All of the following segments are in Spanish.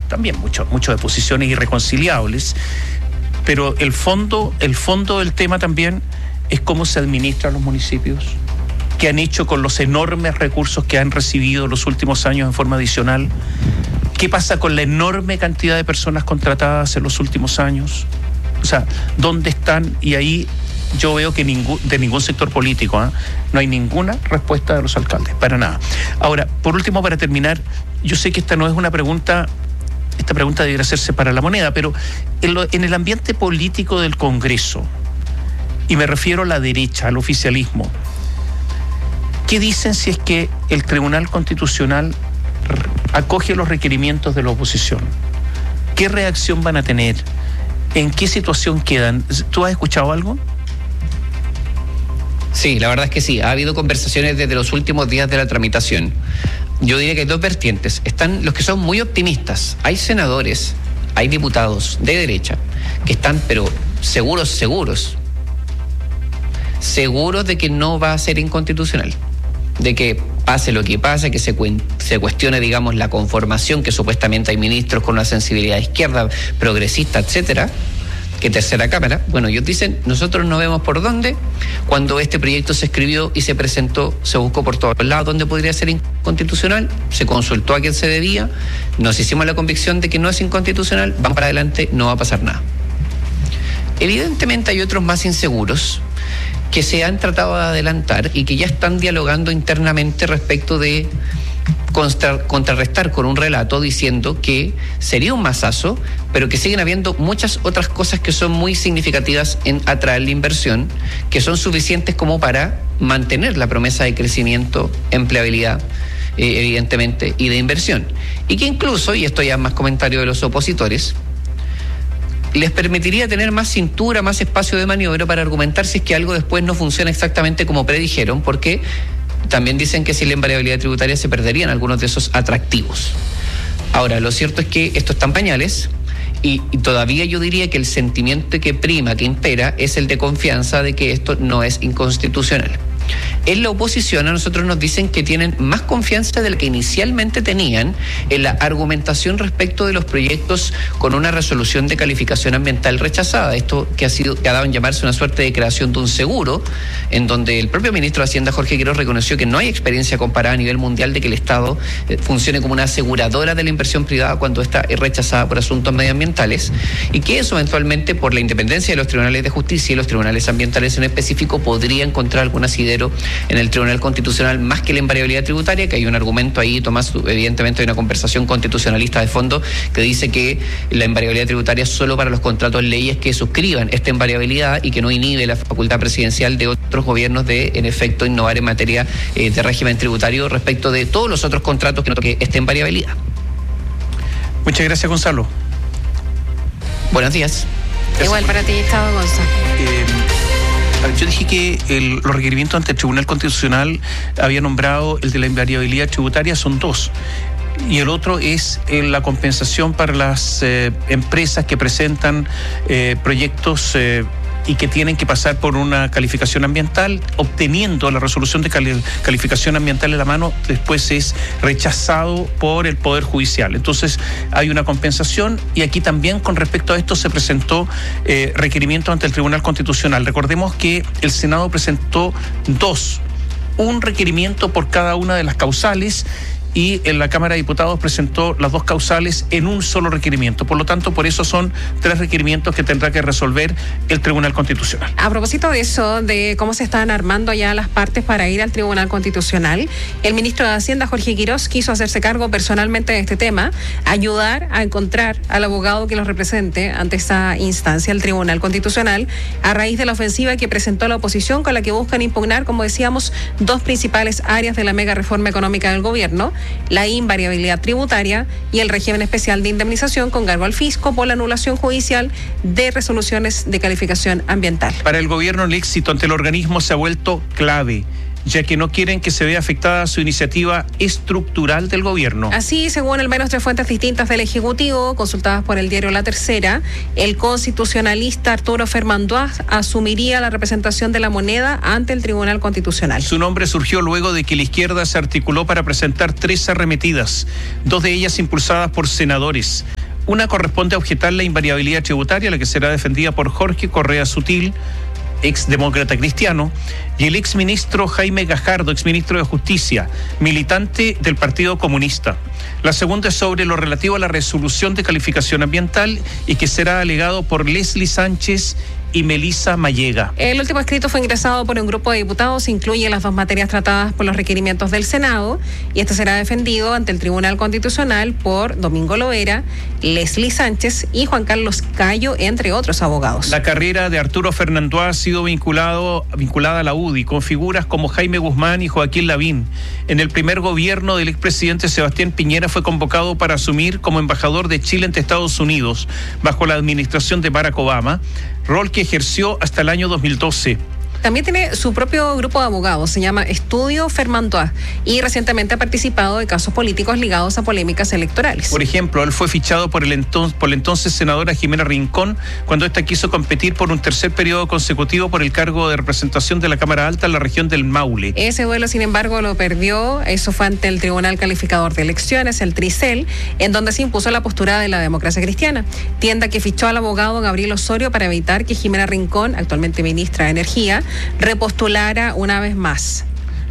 también mucho de posiciones irreconciliables, pero el fondo del tema también es cómo se administran los municipios, qué han hecho con los enormes recursos que han recibido los últimos años en forma adicional, qué pasa con la enorme cantidad de personas contratadas en los últimos años, o sea, dónde están, y ahí yo veo que de ningún sector político, no hay ninguna respuesta de los alcaldes, para nada. Ahora, por último, para terminar, yo sé que esta no es una pregunta, esta pregunta debería hacerse para La Moneda, pero en el ambiente político del Congreso, y me refiero a la derecha, al oficialismo, ¿qué dicen si es que el Tribunal Constitucional acoge los requerimientos de la oposición? ¿Qué reacción van a tener? ¿En qué situación quedan? ¿Tú has escuchado algo? Sí, la verdad es que sí. Ha habido conversaciones desde los últimos días de la tramitación. Yo diría que hay dos vertientes. Están los que son muy optimistas. Hay senadores, hay diputados de derecha que están, pero seguros de que no va a ser inconstitucional. De que pase lo que pase, que se cuestione, digamos, la conformación, que supuestamente hay ministros con una sensibilidad de izquierda, progresista, etcétera, que tercera cámara. Bueno, ellos dicen, nosotros no vemos por dónde. Cuando este proyecto se escribió y se presentó, se buscó por todos lados dónde podría ser inconstitucional, se consultó a quién se debía, nos hicimos la convicción de que no es inconstitucional, vamos para adelante, no va a pasar nada. Evidentemente hay otros más inseguros que se han tratado de adelantar y que ya están dialogando internamente respecto de contrarrestar con un relato diciendo que sería un mazazo, pero que siguen habiendo muchas otras cosas que son muy significativas en atraer la inversión, que son suficientes como para mantener la promesa de crecimiento, empleabilidad, evidentemente, y de inversión. Y que incluso, y esto ya es más comentario de los opositores, les permitiría tener más cintura, más espacio de maniobra para argumentar si es que algo después no funciona exactamente como predijeron, porque también dicen que sin la invariabilidad tributaria se perderían algunos de esos atractivos. Ahora, lo cierto es que esto está en pañales y todavía yo diría que el sentimiento que prima, que impera, es el de confianza de que esto no es inconstitucional. En la oposición a nosotros nos dicen que tienen más confianza de la que inicialmente tenían en la argumentación respecto de los proyectos con una resolución de calificación ambiental rechazada. Esto que ha dado en llamarse una suerte de creación de un seguro, en donde el propio ministro de Hacienda, Jorge Quiroz, reconoció que no hay experiencia comparada a nivel mundial de que el Estado funcione como una aseguradora de la inversión privada cuando está rechazada por asuntos medioambientales, y que eso eventualmente, por la independencia de los tribunales de justicia y los tribunales ambientales en específico, podría encontrar algún asidero en el Tribunal Constitucional más que la invariabilidad tributaria, que hay un argumento ahí, Tomás, evidentemente hay una conversación constitucionalista de fondo que dice que la invariabilidad tributaria es solo para los contratos leyes que suscriban esta invariabilidad y que no inhibe la facultad presidencial de otros gobiernos de, en efecto, innovar en materia de régimen tributario respecto de todos los otros contratos que no toque esta invariabilidad. Muchas gracias, Gonzalo. Buenos días. Igual para ti, Estado Gonzalo. Yo dije que los requerimientos ante el Tribunal Constitucional había nombrado el de la invariabilidad tributaria, son dos. Y el otro es la compensación para las empresas que presentan proyectos y que tienen que pasar por una calificación ambiental, obteniendo la resolución de calificación ambiental en la mano, después es rechazado por el Poder Judicial. Entonces hay una compensación, y aquí también con respecto a esto se presentó requerimiento ante el Tribunal Constitucional. Recordemos que el Senado presentó un requerimiento por cada una de las causales, y en la Cámara de Diputados presentó las dos causales en un solo requerimiento. Por lo tanto, por eso son 3 requerimientos que tendrá que resolver el Tribunal Constitucional. A propósito de eso, de cómo se están armando ya las partes para ir al Tribunal Constitucional, el ministro de Hacienda, Jorge Quiroz, quiso hacerse cargo personalmente de este tema, ayudar a encontrar al abogado que los represente ante esta instancia, el Tribunal Constitucional, a raíz de la ofensiva que presentó la oposición, con la que buscan impugnar, como decíamos, 2 principales áreas de la mega reforma económica del gobierno: la invariabilidad tributaria y el régimen especial de indemnización con cargo al fisco por la anulación judicial de resoluciones de calificación ambiental. Para el gobierno, el éxito ante el organismo se ha vuelto clave. ya que no quieren que se vea afectada su iniciativa estructural del gobierno. Así, según al menos 3 fuentes distintas del Ejecutivo, consultadas por el diario La Tercera, el constitucionalista Arturo Fernández asumiría la representación de la moneda ante el Tribunal Constitucional. Su nombre surgió luego de que la izquierda se articuló para presentar 3 arremetidas, 2 de ellas impulsadas por senadores. Una corresponde a objetar la invariabilidad tributaria, la que será defendida por Jorge Correa Sutil, exdemócrata cristiano, y el exministro Jaime Gajardo, exministro de Justicia, militante del Partido Comunista. La segunda es sobre lo relativo a la resolución de calificación ambiental y que será alegado por Leslie Sánchez y Melissa Mallega. El último escrito fue ingresado por un grupo de diputados, incluye las 2 materias tratadas por los requerimientos del Senado, y este será defendido ante el Tribunal Constitucional por Domingo Loera, Leslie Sánchez y Juan Carlos Cayo, entre otros abogados. La carrera de Arturo Fernández ha sido vinculada a la UDI con figuras como Jaime Guzmán y Joaquín Lavín. En el primer gobierno del expresidente Sebastián Piñera fue convocado para asumir como embajador de Chile ante Estados Unidos bajo la administración de Barack Obama, rol que ejerció hasta el año 2012. También tiene su propio grupo de abogados, se llama Estudio Fernández, y recientemente ha participado de casos políticos ligados a polémicas electorales. Por ejemplo, él fue fichado por la entonces senadora Jimena Rincón cuando ésta quiso competir por un 3er periodo consecutivo por el cargo de representación de la Cámara Alta en la región del Maule. Ese duelo, sin embargo, lo perdió. Eso fue ante el Tribunal Calificador de Elecciones, el TRICEL, en donde se impuso la postura de la democracia cristiana. Tienda que fichó al abogado Gabriel Osorio para evitar que Jimena Rincón, actualmente ministra de Energía, repostulara una vez más.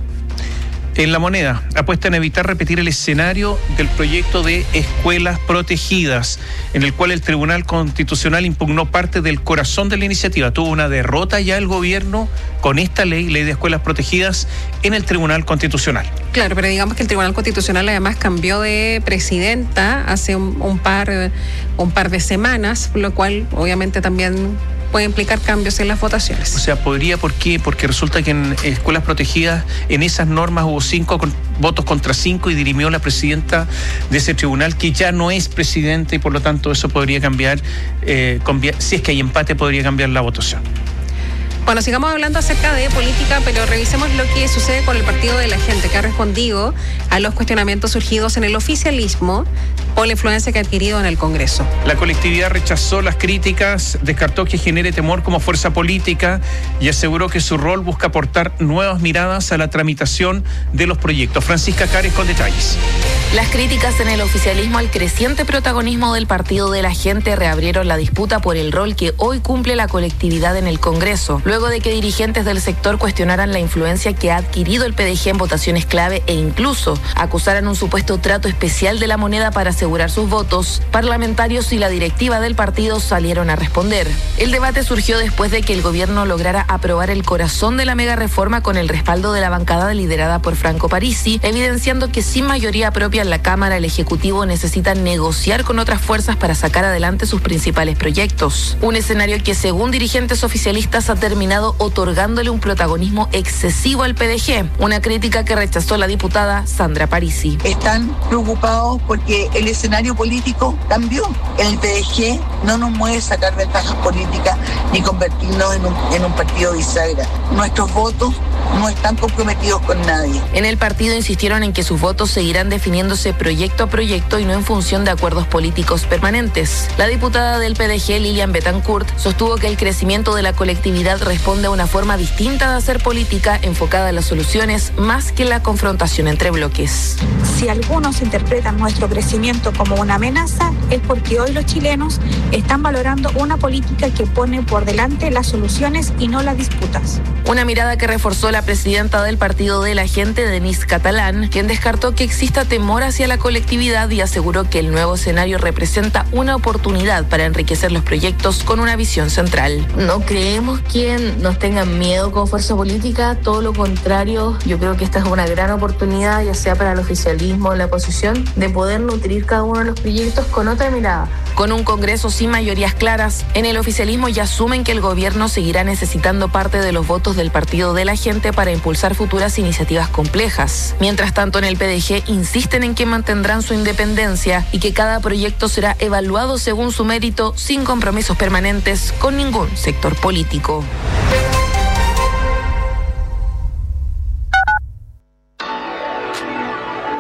En La Moneda, apuestan a evitar repetir el escenario del proyecto de escuelas protegidas, en el cual el Tribunal Constitucional impugnó parte del corazón de la iniciativa. Tuvo una derrota ya el gobierno con esta ley de escuelas protegidas en el Tribunal Constitucional. Claro, pero digamos que el Tribunal Constitucional además cambió de presidenta hace un par de semanas, lo cual obviamente también puede implicar cambios en las votaciones. O sea, ¿por qué? Porque resulta que en escuelas protegidas, en esas normas hubo 5 votos contra 5 y dirimió la presidenta de ese tribunal, que ya no es presidenta, y por lo tanto eso podría cambiar, si es que hay empate, podría cambiar la votación. Bueno, sigamos hablando acerca de política, pero revisemos lo que sucede con el Partido de la Gente, que ha respondido a los cuestionamientos surgidos en el oficialismo por la influencia que ha adquirido en el Congreso. La colectividad rechazó las críticas, descartó que genere temor como fuerza política y aseguró que su rol busca aportar nuevas miradas a la tramitación de los proyectos. Francisca Cares con detalles. Las críticas en el oficialismo al creciente protagonismo del Partido de la Gente reabrieron la disputa por el rol que hoy cumple la colectividad en el Congreso, luego de que dirigentes del sector cuestionaran la influencia que ha adquirido el PDG en votaciones clave e incluso acusaran un supuesto trato especial de La Moneda para asegurar sus votos. Parlamentarios y la directiva del partido salieron a responder. El debate surgió después de que el gobierno lograra aprobar el corazón de la mega reforma con el respaldo de la bancada liderada por Franco Parisi, evidenciando que sin mayoría propia en la Cámara, el Ejecutivo necesita negociar con otras fuerzas para sacar adelante sus principales proyectos. Un escenario que, según dirigentes oficialistas, ha terminado otorgándole un protagonismo excesivo al PDG, una crítica que rechazó la diputada Sandra Parisi. Están preocupados porque el escenario político cambió. El PDG no nos mueve sacar ventajas políticas ni convertirnos en un partido bisagra. Nuestros votos no están comprometidos con nadie. En el partido insistieron en que sus votos seguirán definiéndose proyecto a proyecto y no en función de acuerdos políticos permanentes. La diputada del PDG, Lilian Betancourt, sostuvo que el crecimiento de la colectividad responde a una forma distinta de hacer política enfocada en las soluciones más que en la confrontación entre bloques. Si algunos interpretan nuestro crecimiento como una amenaza, es porque hoy los chilenos están valorando una política que pone por delante las soluciones y no las disputas. Una mirada que reforzó la presidenta del Partido de la Gente, Denise Catalán, quien descartó que exista temor hacia la colectividad y aseguró que el nuevo escenario representa una oportunidad para enriquecer los proyectos con una visión central. No creemos que nos tengan miedo como fuerza política, todo lo contrario, yo creo que esta es una gran oportunidad, ya sea para el oficialismo o la oposición, de poder nutrir cada uno de los proyectos con otra mirada. Con un Congreso sin mayorías claras, en el oficialismo ya asumen que el gobierno seguirá necesitando parte de los votos del Partido de la Gente para impulsar futuras iniciativas complejas. Mientras tanto, en el PDG insisten en que mantendrán su independencia y que cada proyecto será evaluado según su mérito, sin compromisos permanentes con ningún sector político.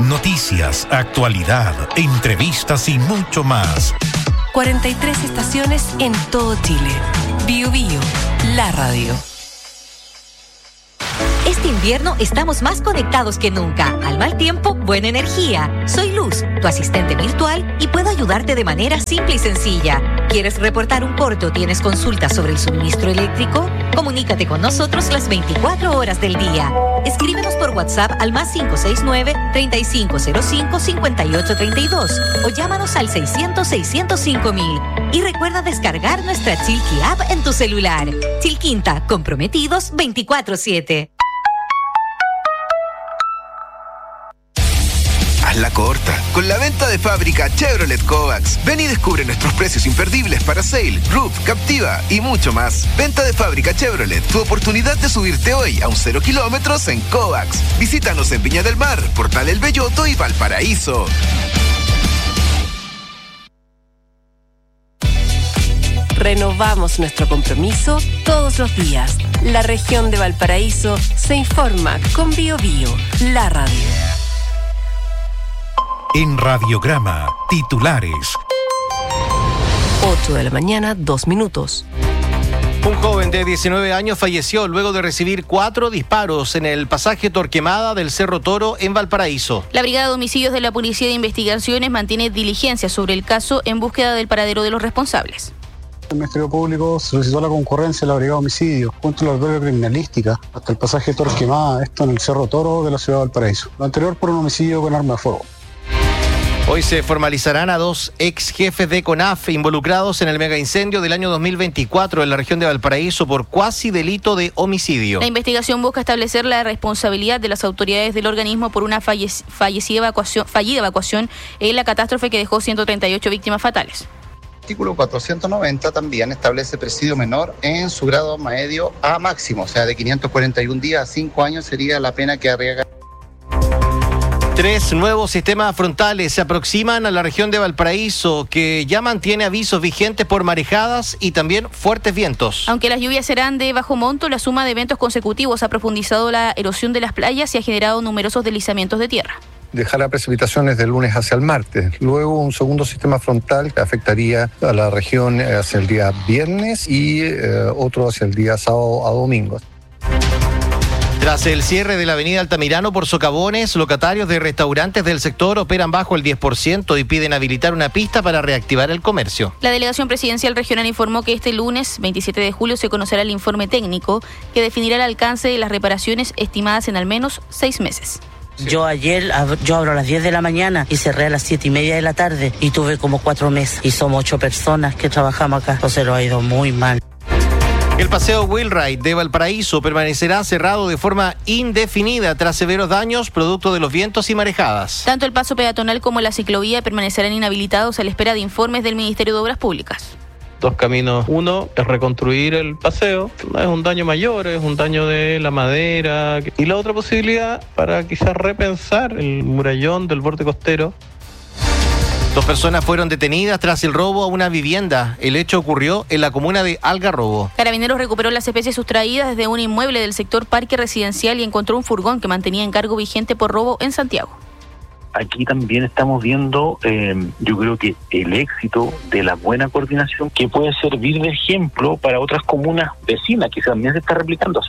Noticias, actualidad, entrevistas y mucho más. 43 estaciones en todo Chile. Bio Bio, la radio. Este invierno estamos más conectados que nunca. Al mal tiempo, buena energía. Soy Luz, tu asistente virtual, y puedo ayudarte de manera simple y sencilla. ¿Quieres reportar un corte o tienes consultas sobre el suministro eléctrico? Comunícate con nosotros las 24 horas del día. Escríbenos por WhatsApp al +569-3505-5832 o llámanos al 600-605-000. Y recuerda descargar nuestra Chilqui App en tu celular. Chilquinta, comprometidos 24/7. La corta, con la venta de fábrica Chevrolet Kovacs. Ven y descubre nuestros precios imperdibles para Sail, Roof, Captiva y mucho más. Venta de fábrica Chevrolet, tu oportunidad de subirte hoy a un 0 kilómetros en Kovacs. Visítanos en Viña del Mar, Portal El Belloto y Valparaíso. Renovamos nuestro compromiso todos los días. La región de Valparaíso se informa con Bio Bio, la radio. En Radiograma, titulares. 8 de la mañana, 2 minutos. Un joven de 19 años falleció luego de recibir 4 disparos en el pasaje Torquemada del Cerro Toro en Valparaíso. La Brigada de Homicidios de la Policía de Investigaciones mantiene diligencia sobre el caso en búsqueda del paradero de los responsables. El Ministerio Público solicitó la concurrencia de la Brigada de Homicidios junto a la Albergue Criminalística hasta el pasaje Torquemada, esto en el Cerro Toro de la ciudad de Valparaíso. Lo anterior por un homicidio con arma de fuego. Hoy se formalizarán a 2 ex jefes de CONAF involucrados en el megaincendio del año 2024 en la región de Valparaíso por cuasi delito de homicidio. La investigación busca establecer la responsabilidad de las autoridades del organismo por una fallida evacuación en la catástrofe que dejó 138 víctimas fatales. El artículo 490 también establece presidio menor en su grado medio a máximo, o sea, de 541 días a 5 años sería la pena que arriesga. 3 nuevos sistemas frontales se aproximan a la región de Valparaíso, que ya mantiene avisos vigentes por marejadas y también fuertes vientos. Aunque las lluvias serán de bajo monto, la suma de eventos consecutivos ha profundizado la erosión de las playas y ha generado numerosos deslizamientos de tierra. Dejará precipitaciones del lunes hacia el martes. Luego un segundo sistema frontal que afectaría a la región hacia el día viernes y otro hacia el día sábado a domingo. Tras el cierre de la avenida Altamirano por socavones, locatarios de restaurantes del sector operan bajo el 10% y piden habilitar una pista para reactivar el comercio. La Delegación Presidencial Regional informó que este lunes, 27 de julio, se conocerá el informe técnico que definirá el alcance de las reparaciones estimadas en al menos 6 meses. Yo abro a las 10 de la mañana y cerré a las 7:30 de la tarde y tuve como 4 meses y somos 8 personas que trabajamos acá, entonces lo ha ido muy mal. El paseo Wheelride de Valparaíso permanecerá cerrado de forma indefinida tras severos daños producto de los vientos y marejadas. Tanto el paso peatonal como la ciclovía permanecerán inhabilitados a la espera de informes del Ministerio de Obras Públicas. 2 caminos. Uno es reconstruir el paseo, no es un daño mayor, es un daño de la madera. Y la otra posibilidad para quizás repensar el murallón del borde costero. 2 personas fueron detenidas tras el robo a una vivienda. El hecho ocurrió en la comuna de Algarrobo. Carabineros recuperó las especies sustraídas desde un inmueble del sector Parque Residencial y encontró un furgón que mantenía encargo vigente por robo en Santiago. Aquí también estamos viendo, yo creo que el éxito de la buena coordinación que puede servir de ejemplo para otras comunas vecinas que también se está replicando.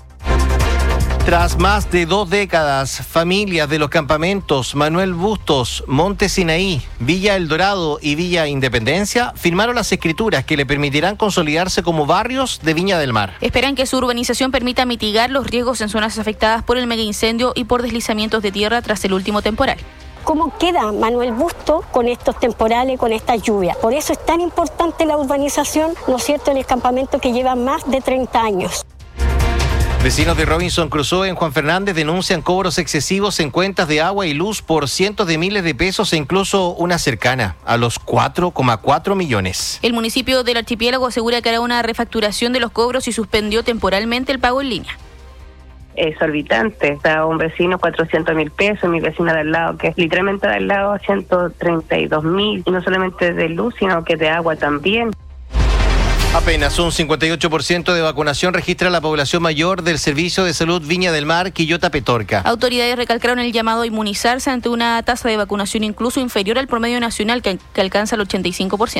Tras más de 2 décadas, familias de los campamentos Manuel Bustos, Monte Sinaí, Villa El Dorado y Villa Independencia firmaron las escrituras que le permitirán consolidarse como barrios de Viña del Mar. Esperan que su urbanización permita mitigar los riesgos en zonas afectadas por el megaincendio y por deslizamientos de tierra tras el último temporal. ¿Cómo queda Manuel Bustos con estos temporales, con estas lluvias? Por eso es tan importante la urbanización, ¿no es cierto?, en el campamento que lleva más de 30 años. Vecinos de Robinson Crusoe en Juan Fernández denuncian cobros excesivos en cuentas de agua y luz por cientos de miles de pesos e incluso una cercana a los 4,4 millones. El municipio del archipiélago asegura que hará una refacturación de los cobros y suspendió temporalmente el pago en línea. Exorbitante. A un vecino 400.000 pesos, mi vecina de al lado, que literalmente de al lado 132.000, y no solamente de luz, sino que de agua también. Apenas un 58% de vacunación registra la población mayor del Servicio de Salud Viña del Mar, Quillota Petorca. Autoridades recalcaron el llamado a inmunizarse ante una tasa de vacunación incluso inferior al promedio nacional que alcanza el 85%.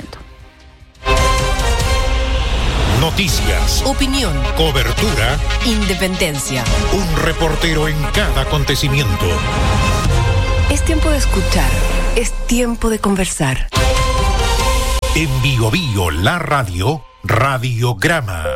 Noticias, Opinión, cobertura, independencia. un reportero en cada acontecimiento. Es tiempo de escuchar, es tiempo de conversar. En Bio Bio, la radio, Radiograma.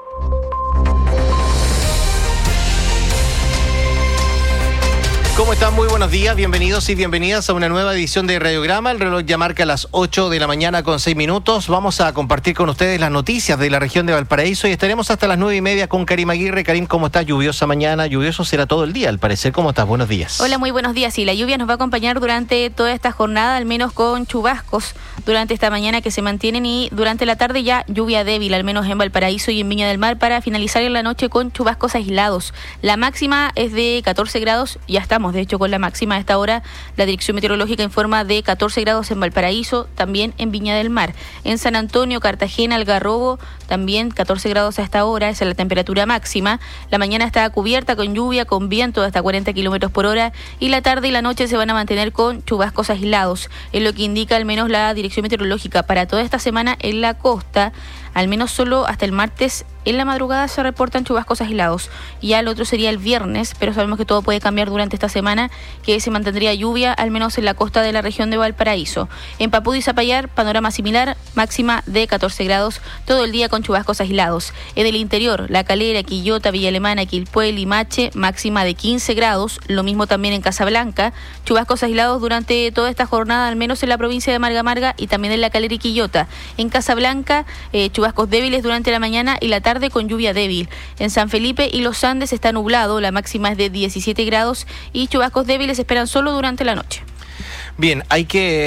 ¿Cómo están? Muy buenos días, bienvenidos y bienvenidas a una nueva edición de Radiograma. El reloj ya marca las 8 de la mañana con 6 minutos. Vamos a compartir con ustedes las noticias de la región de Valparaíso y estaremos hasta las 9:30 con Karim Aguirre. Karim, ¿cómo estás? Lluviosa mañana, lluvioso será todo el día, al parecer. ¿Cómo estás? Buenos días. Hola, muy buenos días. Sí, la lluvia nos va a acompañar durante toda esta jornada, al menos con chubascos durante esta mañana que se mantienen y durante la tarde ya lluvia débil, al menos en Valparaíso y en Viña del Mar, para finalizar en la noche con chubascos aislados. La máxima es de 14 grados, ya estamos de hecho con la máxima a esta hora. La Dirección Meteorológica informa de 14 grados en Valparaíso, también en Viña del Mar. En San Antonio, Cartagena, Algarrobo, también 14 grados a esta hora, esa es la temperatura máxima. La mañana está cubierta con lluvia, con viento de hasta 40 kilómetros por hora y la tarde y la noche se van a mantener con chubascos aislados. Es lo que indica al menos la Dirección Meteorológica para toda esta semana en la costa. Al menos solo hasta el martes en la madrugada se reportan chubascos aislados. Ya el otro sería el viernes, pero sabemos que todo puede cambiar durante esta semana, que se mantendría lluvia, al menos en la costa de la región de Valparaíso. En Papud y Zapallar, panorama similar, máxima de 14 grados, todo el día con chubascos aislados. En el interior, La Calera, Quillota, Villa Alemana, Quilpué, Limache, máxima de 15 grados, lo mismo también en Casablanca, chubascos aislados durante toda esta jornada, al menos en la provincia de Marga Marga y también en La Calera y Quillota. En Casablanca, chubascos débiles durante la mañana y la tarde con lluvia débil. En San Felipe y Los Andes está nublado, la máxima es de 17 grados y chubascos débiles se esperan solo durante la noche. Bien, hay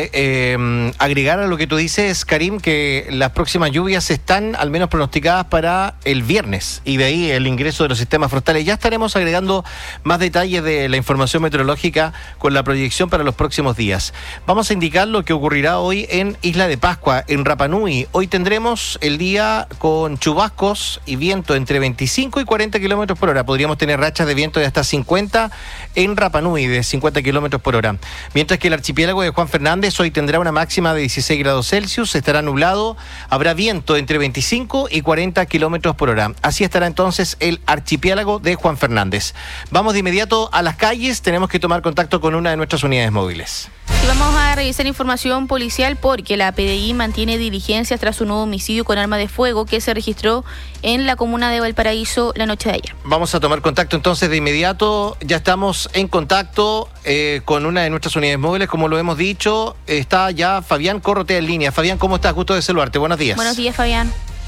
que agregar a lo que tú dices, Karim, que las próximas lluvias están al menos pronosticadas para el viernes y de ahí el ingreso de los sistemas frontales. Ya estaremos agregando más detalles de la información meteorológica con la proyección para los próximos días. Vamos a indicar lo que ocurrirá hoy en Isla de Pascua, en Rapa Nui. Hoy tendremos el día con chubascos y viento entre 25 y 40 kilómetros por hora. Podríamos tener rachas de viento de hasta 50 en Rapa Nui, de 50 kilómetros por hora. Mientras que el archipiélago de Juan Fernández hoy tendrá una máxima de 16 grados Celsius, estará nublado, habrá viento entre 25 y 40 kilómetros por hora. Así estará entonces el archipiélago de Juan Fernández. Vamos de inmediato a las calles, tenemos que tomar contacto con una de nuestras unidades móviles. Y vamos a revisar información policial porque la PDI mantiene diligencias tras un nuevo homicidio con arma de fuego que se registró en la comuna de Valparaíso la noche de ayer. Vamos a tomar contacto entonces de inmediato. Ya estamos en contacto con una de nuestras unidades móviles, como lo hemos dicho. Está ya Fabián Corrotea en línea. Fabián, ¿cómo estás? Gusto de saludarte. Buenos días. Buenos días, Fabián.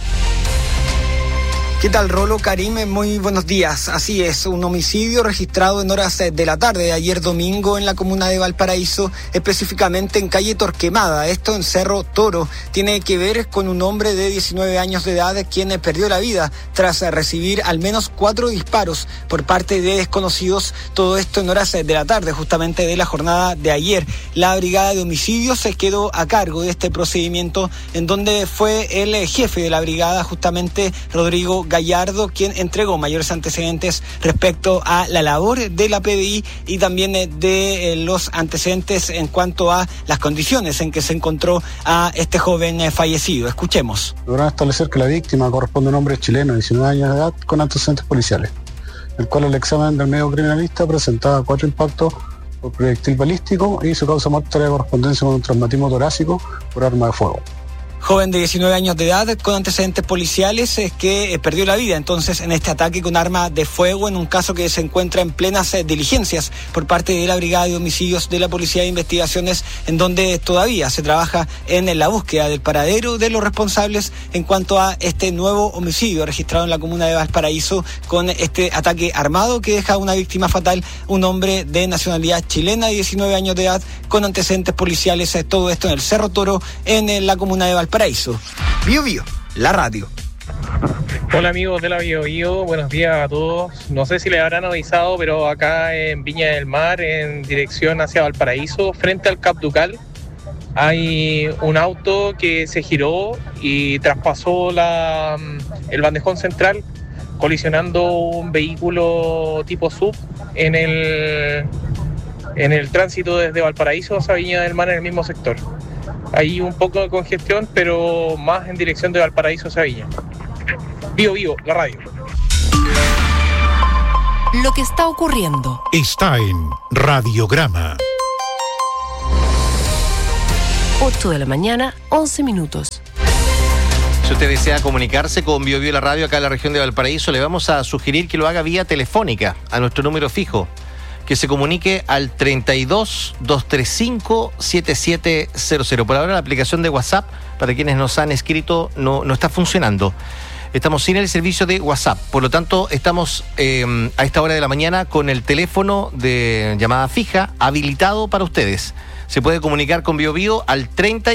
¿Qué tal, Rolo? Karim, muy buenos días. Así es, un homicidio registrado en horas de la tarde de ayer domingo en la comuna de Valparaíso, específicamente en calle Torquemada, esto en Cerro Toro. Tiene que ver con un hombre de 19 años de edad quien perdió la vida tras recibir al menos 4 disparos por parte de desconocidos, todo esto en horas de la tarde, justamente de la jornada de ayer. La brigada de homicidios se quedó a cargo de este procedimiento, en donde fue el jefe de la brigada, justamente Rodrigo Gallardo, quien entregó mayores antecedentes respecto a la labor de la PDI y también de los antecedentes en cuanto a las condiciones en que se encontró a este joven fallecido. Escuchemos. Lograron establecer que la víctima corresponde a un hombre chileno de 19 años de edad con antecedentes policiales, el cual el examen del medio criminalista presentaba 4 impactos por proyectil balístico y su causa muerta era de correspondencia con un traumatismo torácico por arma de fuego. Joven de 19 años de edad con antecedentes policiales que perdió la vida entonces en este ataque con arma de fuego en un caso que se encuentra en plenas diligencias por parte de la Brigada de Homicidios de la Policía de Investigaciones, en donde todavía se trabaja en la búsqueda del paradero de los responsables en cuanto a este nuevo homicidio registrado en la comuna de Valparaíso con este ataque armado que deja una víctima fatal, un hombre de nacionalidad chilena de 19 años de edad con antecedentes policiales, todo esto en el Cerro Toro en la comuna de Valparaíso. Bio Bio, la radio. Hola amigos de la Bio Bio, buenos días a todos. No sé si les habrán avisado, pero acá en Viña del Mar, en dirección hacia Valparaíso, frente al Cap Ducal, hay un auto que se giró y traspasó el bandejón central, colisionando un vehículo tipo SUV en el tránsito desde Valparaíso hacia Viña del Mar en el mismo sector. Hay un poco de congestión, pero más en dirección de Valparaíso hacia Viña. Vivo, la radio. Lo que está ocurriendo está en Radiograma. 8 de la mañana, 11 minutos. Si usted desea comunicarse con Bio Bio la radio acá en la región de Valparaíso, le vamos a sugerir que lo haga vía telefónica a nuestro número fijo, que se comunique al 32-235-7700. Por ahora la aplicación de WhatsApp, para quienes nos han escrito, no está funcionando. Estamos sin el servicio de WhatsApp, por lo tanto estamos a esta hora de la mañana con el teléfono de llamada fija habilitado para ustedes. Se puede comunicar con Bio Bio al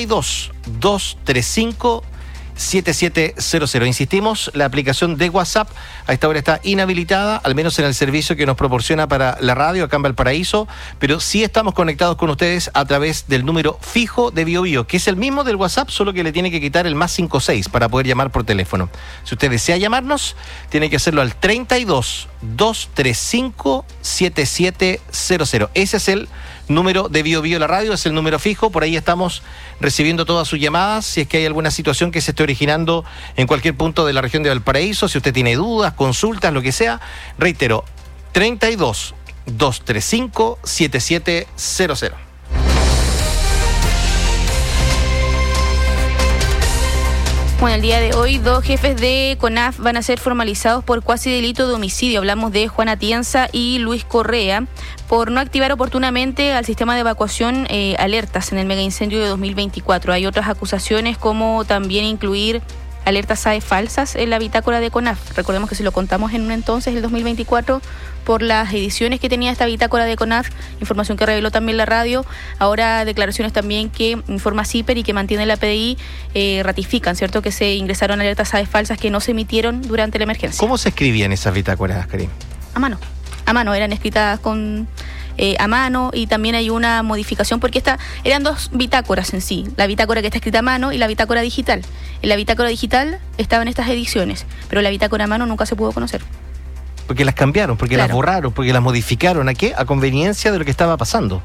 32-235-7700. Insistimos, la aplicación de WhatsApp a esta hora está inhabilitada, al menos en el servicio que nos proporciona para la radio acá en Valparaíso, pero sí estamos conectados con ustedes a través del número fijo de Bio Bio, que es el mismo del WhatsApp, solo que le tiene que quitar el +56 para poder llamar por teléfono. Si usted desea llamarnos, tiene que hacerlo al 32-235-7700. Ese es el número de Bio Bio la radio, es el número fijo. Por ahí estamos recibiendo todas sus llamadas. Si es que hay alguna situación que se esté originando en cualquier punto de la región de Valparaíso, si usted tiene dudas, consultas, lo que sea, reitero, 32-235-7700. Bueno, el día de hoy 2 jefes de CONAF van a ser formalizados por cuasi delito de homicidio. Hablamos de Juan Atienza y Luis Correa por no activar oportunamente al sistema de evacuación alertas en el megaincendio de 2024. Hay otras acusaciones como también incluir alertas SAE falsas en la bitácora de CONAF. Recordemos que si lo contamos en un entonces, el 2024, por las ediciones que tenía esta bitácora de CONAF, información que reveló también la radio, ahora declaraciones también que informa CIPER y que mantiene la PDI ratifican, ¿cierto?, que se ingresaron alertas SAE falsas que no se emitieron durante la emergencia. ¿Cómo se escribían esas bitácoras, Karim? A mano, eran escritas con... a mano, y también hay una modificación porque eran 2 bitácoras en sí, la bitácora que está escrita a mano y la bitácora digital. En la bitácora digital estaban estas ediciones, pero la bitácora a mano nunca se pudo conocer. Porque las cambiaron, porque las borraron, porque las modificaron. ¿A qué? A conveniencia de lo que estaba pasando.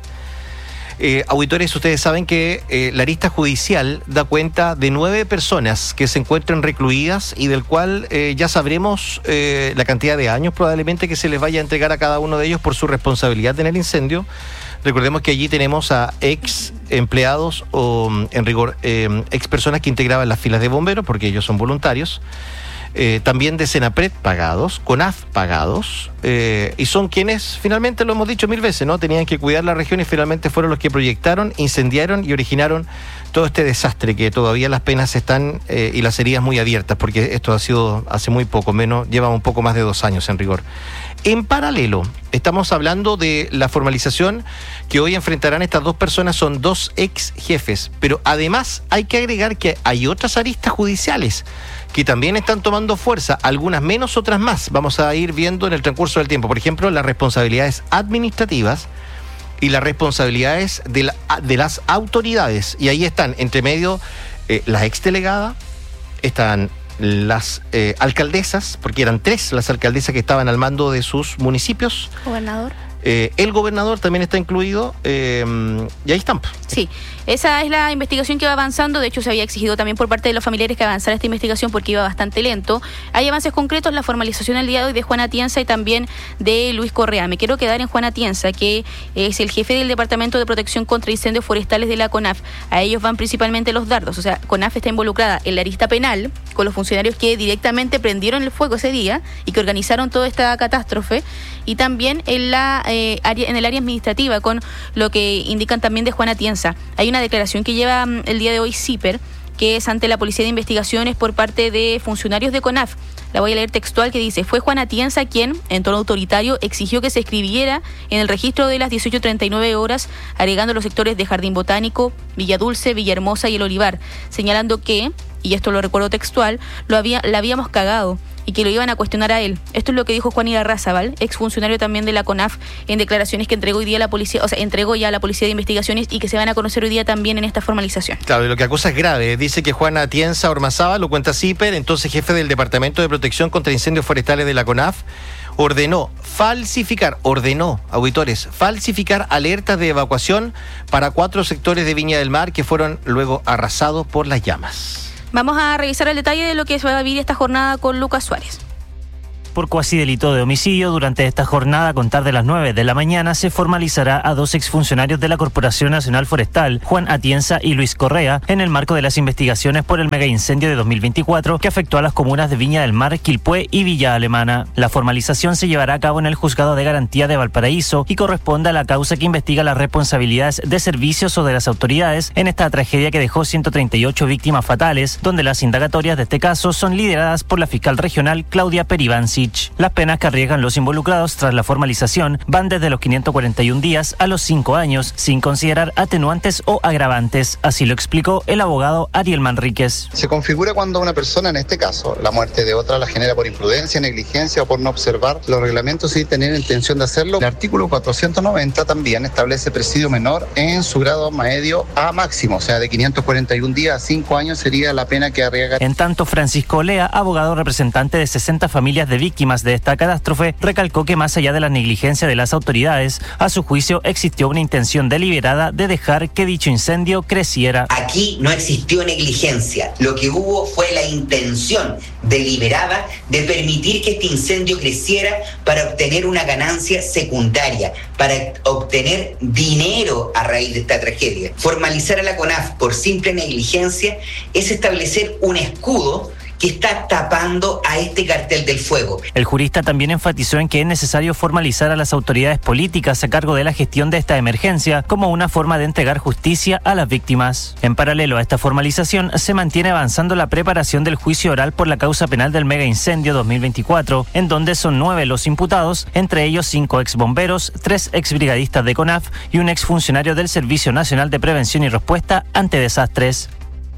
Auditores, ustedes saben que la arista judicial da cuenta de 9 personas que se encuentran recluidas y del cual ya sabremos la cantidad de años probablemente que se les vaya a entregar a cada uno de ellos por su responsabilidad en el incendio. Recordemos que allí tenemos a ex empleados o, en rigor, ex personas que integraban las filas de bomberos, porque ellos son voluntarios. También de Senapred pagados, CONAF pagados, y son quienes, finalmente lo hemos dicho 1000 veces, ¿no? Tenían que cuidar la región y finalmente fueron los que proyectaron, incendiaron y originaron todo este desastre, que todavía las penas están y las heridas muy abiertas, porque esto ha sido hace muy poco, lleva un poco más de 2 años en rigor. En paralelo, estamos hablando de la formalización que hoy enfrentarán estas 2 personas, son 2 ex jefes, pero además hay que agregar que hay otras aristas judiciales que también están tomando fuerza, algunas menos, otras más. Vamos a ir viendo en el transcurso del tiempo. Por ejemplo, las responsabilidades administrativas y las responsabilidades de las autoridades. Y ahí están, entre medio, las exdelegadas, están las alcaldesas, porque eran 3 las alcaldesas que estaban al mando de sus municipios. Gobernador. El gobernador también está incluido, y ahí están. Sí, esa es la investigación que va avanzando. De hecho, se había exigido también por parte de los familiares que avanzara esta investigación porque iba bastante lento. Hay avances concretos, la formalización el día de hoy de Juan Atienza y también de Luis Correa. Me quiero quedar en Juan Atienza, que es el jefe del Departamento de Protección contra Incendios Forestales de la CONAF. A ellos van principalmente los dardos, o sea, CONAF está involucrada en la arista penal con los funcionarios que directamente prendieron el fuego ese día y que organizaron toda esta catástrofe, y también en en el área administrativa, con lo que indican también de Juan Atienza. Hay una declaración que lleva el día de hoy CIPER, que es ante la Policía de Investigaciones por parte de funcionarios de CONAF. La voy a leer textual, que dice: fue Juan Atienza quien, en tono autoritario, exigió que se escribiera en el registro de las 18:39 horas, agregando los sectores de Jardín Botánico, Villa Dulce, Villahermosa y El Olivar, señalando que, y esto lo recuerdo textual, la habíamos cagado. y que lo iban a cuestionar a él. Esto es lo que dijo Juan Irarrázaval, exfuncionario también de la CONAF, en declaraciones que entregó hoy día la policía, entregó ya a la Policía de Investigaciones y que se van a conocer hoy día también en esta formalización. Claro, y lo que acusa es grave. Dice que Juan Atienza Ormazábal, lo cuenta CIPER, entonces jefe del Departamento de Protección contra Incendios Forestales de la CONAF, ordenó falsificar alertas de evacuación para 4 sectores de Viña del Mar que fueron luego arrasados por las llamas. Vamos a revisar el detalle de lo que se va a vivir esta jornada con Lucas Suárez. Por cuasi delito de homicidio, durante esta jornada, a contar de las 9 de la mañana, se formalizará a 2 exfuncionarios de la Corporación Nacional Forestal, Juan Atienza y Luis Correa, en el marco de las investigaciones por el megaincendio de 2024 que afectó a las comunas de Viña del Mar, Quilpué y Villa Alemana. La formalización se llevará a cabo en el Juzgado de Garantía de Valparaíso y corresponde a la causa que investiga las responsabilidades de servicios o de las autoridades en esta tragedia que dejó 138 víctimas fatales, donde las indagatorias de este caso son lideradas por la fiscal regional Claudia Peribanci. Las penas que arriesgan los involucrados tras la formalización van desde los 541 días a los 5 años, sin considerar atenuantes o agravantes. Así lo explicó el abogado Ariel Manríquez. Se configura cuando una persona, en este caso, la muerte de otra, la genera por imprudencia, negligencia o por no observar los reglamentos y tener intención de hacerlo. El artículo 490 también establece presidio menor en su grado medio a máximo, o sea, de 541 días a 5 años sería la pena que arriesga. En tanto, Francisco Olea, abogado representante de 60 familias de víctimas de esta catástrofe, recalcó que más allá de la negligencia de las autoridades, a su juicio existió una intención deliberada de dejar que dicho incendio creciera. Aquí no existió negligencia, lo que hubo fue la intención deliberada de permitir que este incendio creciera para obtener una ganancia secundaria, para obtener dinero a raíz de esta tragedia. Formalizar a la CONAF por simple negligencia es establecer un escudo que está tapando a este cartel del fuego. El jurista también enfatizó en que es necesario formalizar a las autoridades políticas a cargo de la gestión de esta emergencia como una forma de entregar justicia a las víctimas. En paralelo a esta formalización, se mantiene avanzando la preparación del juicio oral por la causa penal del megaincendio 2024, en donde son 9 los imputados, entre ellos 5 exbomberos, 3 exbrigadistas de CONAF y un exfuncionario del Servicio Nacional de Prevención y Respuesta ante Desastres.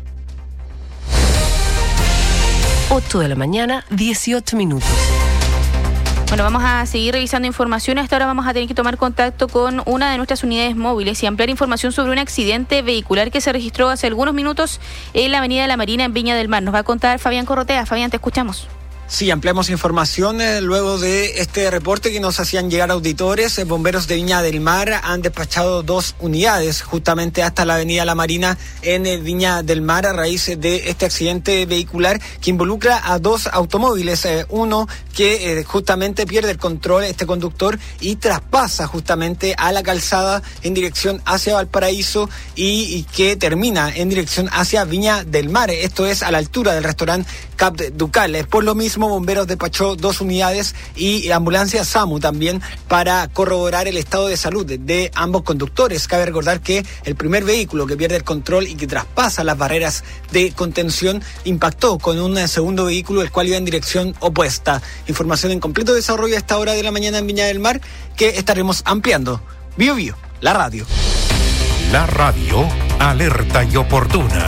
8 de la mañana, 18 minutos. Bueno, vamos a seguir revisando información. Hasta ahora vamos a tener que tomar contacto con una de nuestras unidades móviles y ampliar información sobre un accidente vehicular que se registró hace algunos minutos en la avenida La Marina en Viña del Mar. Nos va a contar Fabián Corrotea. Fabián, te escuchamos. Sí, ampliamos información luego de este reporte que nos hacían llegar auditores. Bomberos de Viña del Mar han despachado 2 unidades justamente hasta la avenida La Marina en Viña del Mar a raíz de este accidente vehicular que involucra a 2 automóviles. Uno que justamente pierde el control, este conductor, y traspasa justamente a la calzada en dirección hacia Valparaíso y que termina en dirección hacia Viña del Mar. Esto es a la altura del restaurante Cap Ducal. Por lo mismo, Bomberos despachó 2 unidades y ambulancia SAMU también para corroborar el estado de salud de ambos conductores. Cabe recordar que el primer vehículo que pierde el control y que traspasa las barreras de contención impactó con un segundo vehículo el cual iba en dirección opuesta. Información en completo desarrollo a esta hora de la mañana en Viña del Mar que estaremos ampliando. Bio Bio, la radio. La radio alerta y oportuna.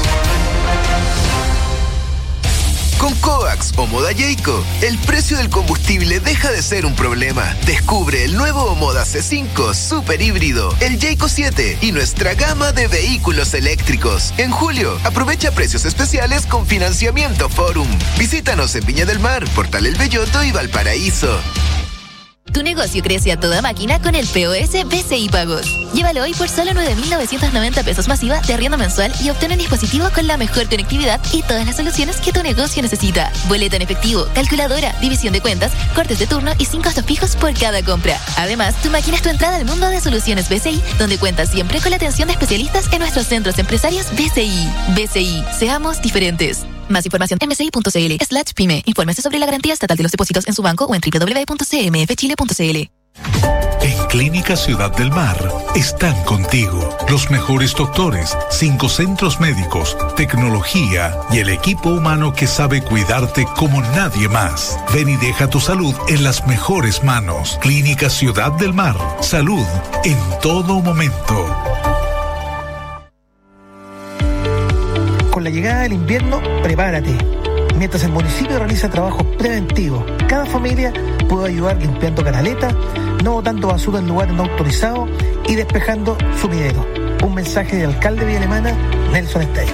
Con Covax o Moda Jayco, el precio del combustible deja de ser un problema. Descubre el nuevo Moda C5 Super Híbrido, el Jayco 7 y nuestra gama de vehículos eléctricos. En julio, aprovecha precios especiales con financiamiento Forum. Visítanos en Viña del Mar, Portal El Belloto y Valparaíso. Tu negocio crece a toda máquina con el POS BCI Pagos. Llévalo hoy por solo 9.990 pesos masiva de arriendo mensual y obtén un dispositivo con la mejor conectividad y todas las soluciones que tu negocio necesita. Boleta en efectivo, calculadora, división de cuentas, cortes de turno y sin costos fijos por cada compra. Además, tu máquina es tu entrada al mundo de soluciones BCI, donde cuentas siempre con la atención de especialistas en nuestros centros empresarios BCI. BCI, seamos diferentes. Más información en bci.cl/pyme. Infórmese sobre la garantía estatal de los depósitos en su banco o en www.cmfchile.cl. En Clínica Ciudad del Mar están contigo los mejores doctores, 5 centros médicos, tecnología y el equipo humano que sabe cuidarte como nadie más. Ven y deja tu salud en las mejores manos. Clínica Ciudad del Mar. Salud en todo momento. Con la llegada del invierno, prepárate. mientras el municipio realiza trabajos preventivos. Cada familia puede ayudar limpiando canaletas, no botando basura en lugares no autorizados y despejando sumidero. Un mensaje del alcalde de Villa Alemana, Nelson Estey.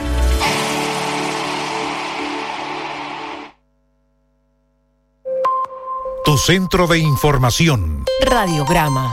Tu centro de información. Radiograma.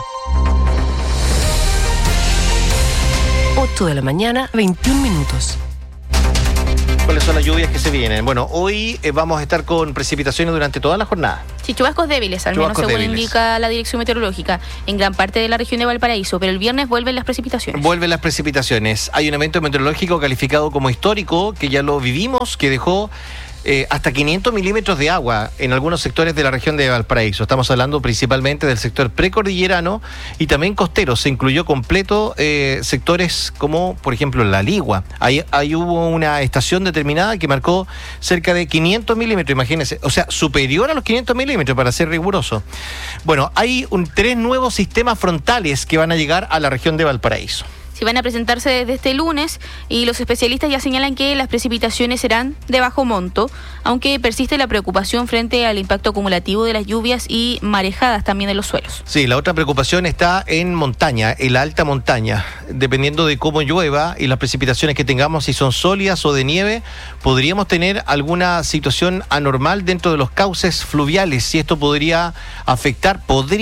8 de la mañana, 21 minutos. ¿Cuáles son las lluvias que se vienen? Bueno, hoy vamos a estar con precipitaciones durante toda la jornada. Sí, chubascos débiles, al menos según indica la Dirección Meteorológica, en gran parte de la región de Valparaíso, pero el viernes vuelven las precipitaciones. Vuelven las precipitaciones. Hay un evento meteorológico calificado como histórico, que ya lo vivimos, que dejó hasta 500 milímetros de agua en algunos sectores de la región de Valparaíso. Estamos hablando principalmente del sector precordillerano y también costero. Se incluyó completo sectores como, por ejemplo, La Ligua. Ahí hubo una estación determinada que marcó cerca de 500 milímetros, imagínense. O sea, superior a los 500 milímetros, para ser riguroso. Bueno, hay 3 nuevos sistemas frontales que van a llegar a la región de Valparaíso. Si van a presentarse desde este lunes y los especialistas ya señalan que las precipitaciones serán de bajo monto, aunque persiste la preocupación frente al impacto acumulativo de las lluvias y marejadas también de los suelos. Sí, la otra preocupación está en montaña, en la alta montaña. Dependiendo de cómo llueva y las precipitaciones que tengamos, si son sólidas o de nieve, podríamos tener alguna situación anormal dentro de los cauces fluviales y esto podría afectar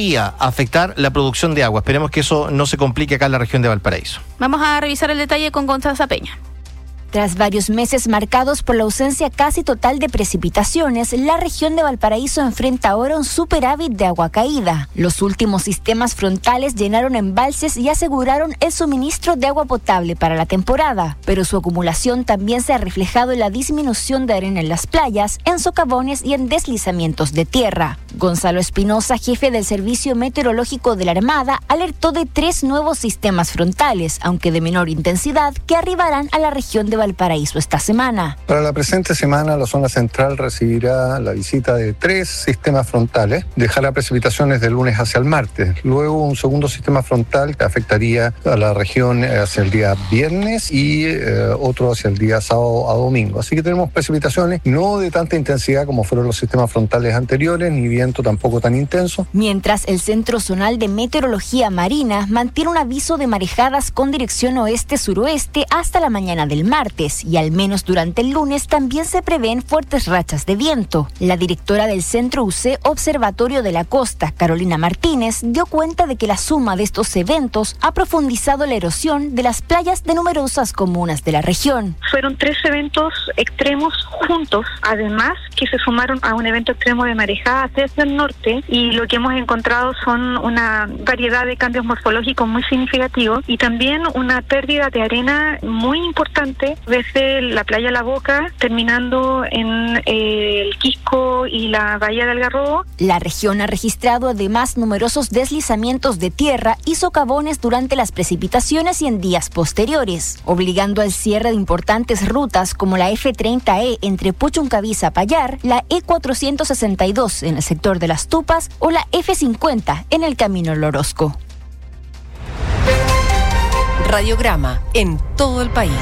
la producción de agua. Esperemos que eso no se complique acá en la región de Valparaíso. Vamos a revisar el detalle con Constanza Peña. Tras varios meses marcados por la ausencia casi total de precipitaciones, la región de Valparaíso enfrenta ahora un superávit de agua caída. Los últimos sistemas frontales llenaron embalses y aseguraron el suministro de agua potable para la temporada, pero su acumulación también se ha reflejado en la disminución de arena en las playas, en socavones y en deslizamientos de tierra. Gonzalo Espinosa, jefe del Servicio Meteorológico de la Armada, alertó de 3 nuevos sistemas frontales, aunque de menor intensidad, que arribarán a la región de Valparaíso esta semana. Para la presente semana, la zona central recibirá la visita de 3 sistemas frontales. Dejará precipitaciones del lunes hacia el martes. Luego, un segundo sistema frontal que afectaría a la región hacia el día viernes y otro hacia el día sábado a domingo. Así que tenemos precipitaciones no de tanta intensidad como fueron los sistemas frontales anteriores, ni viento tampoco tan intenso. Mientras el Centro Zonal de Meteorología Marina mantiene un aviso de marejadas con dirección oeste-suroeste hasta la mañana del martes. Y al menos durante el lunes también se prevén fuertes rachas de viento. La directora del Centro UC Observatorio de la Costa, Carolina Martínez, dio cuenta de que la suma de estos eventos ha profundizado la erosión de las playas de numerosas comunas de la región. Fueron 3 eventos extremos juntos, además que se sumaron a un evento extremo de marejadas desde el norte, y lo que hemos encontrado son una variedad de cambios morfológicos muy significativos y también una pérdida de arena muy importante desde la playa La Boca, terminando en el Quisco y la bahía de Algarrobo. La región ha registrado además numerosos deslizamientos de tierra y socavones durante las precipitaciones y en días posteriores, obligando al cierre de importantes rutas como la F30E entre Puchuncaví-Zapallar, la E462 en el sector de Las Tupas o la F50 en el Camino El Orozco. Radiograma en todo el país.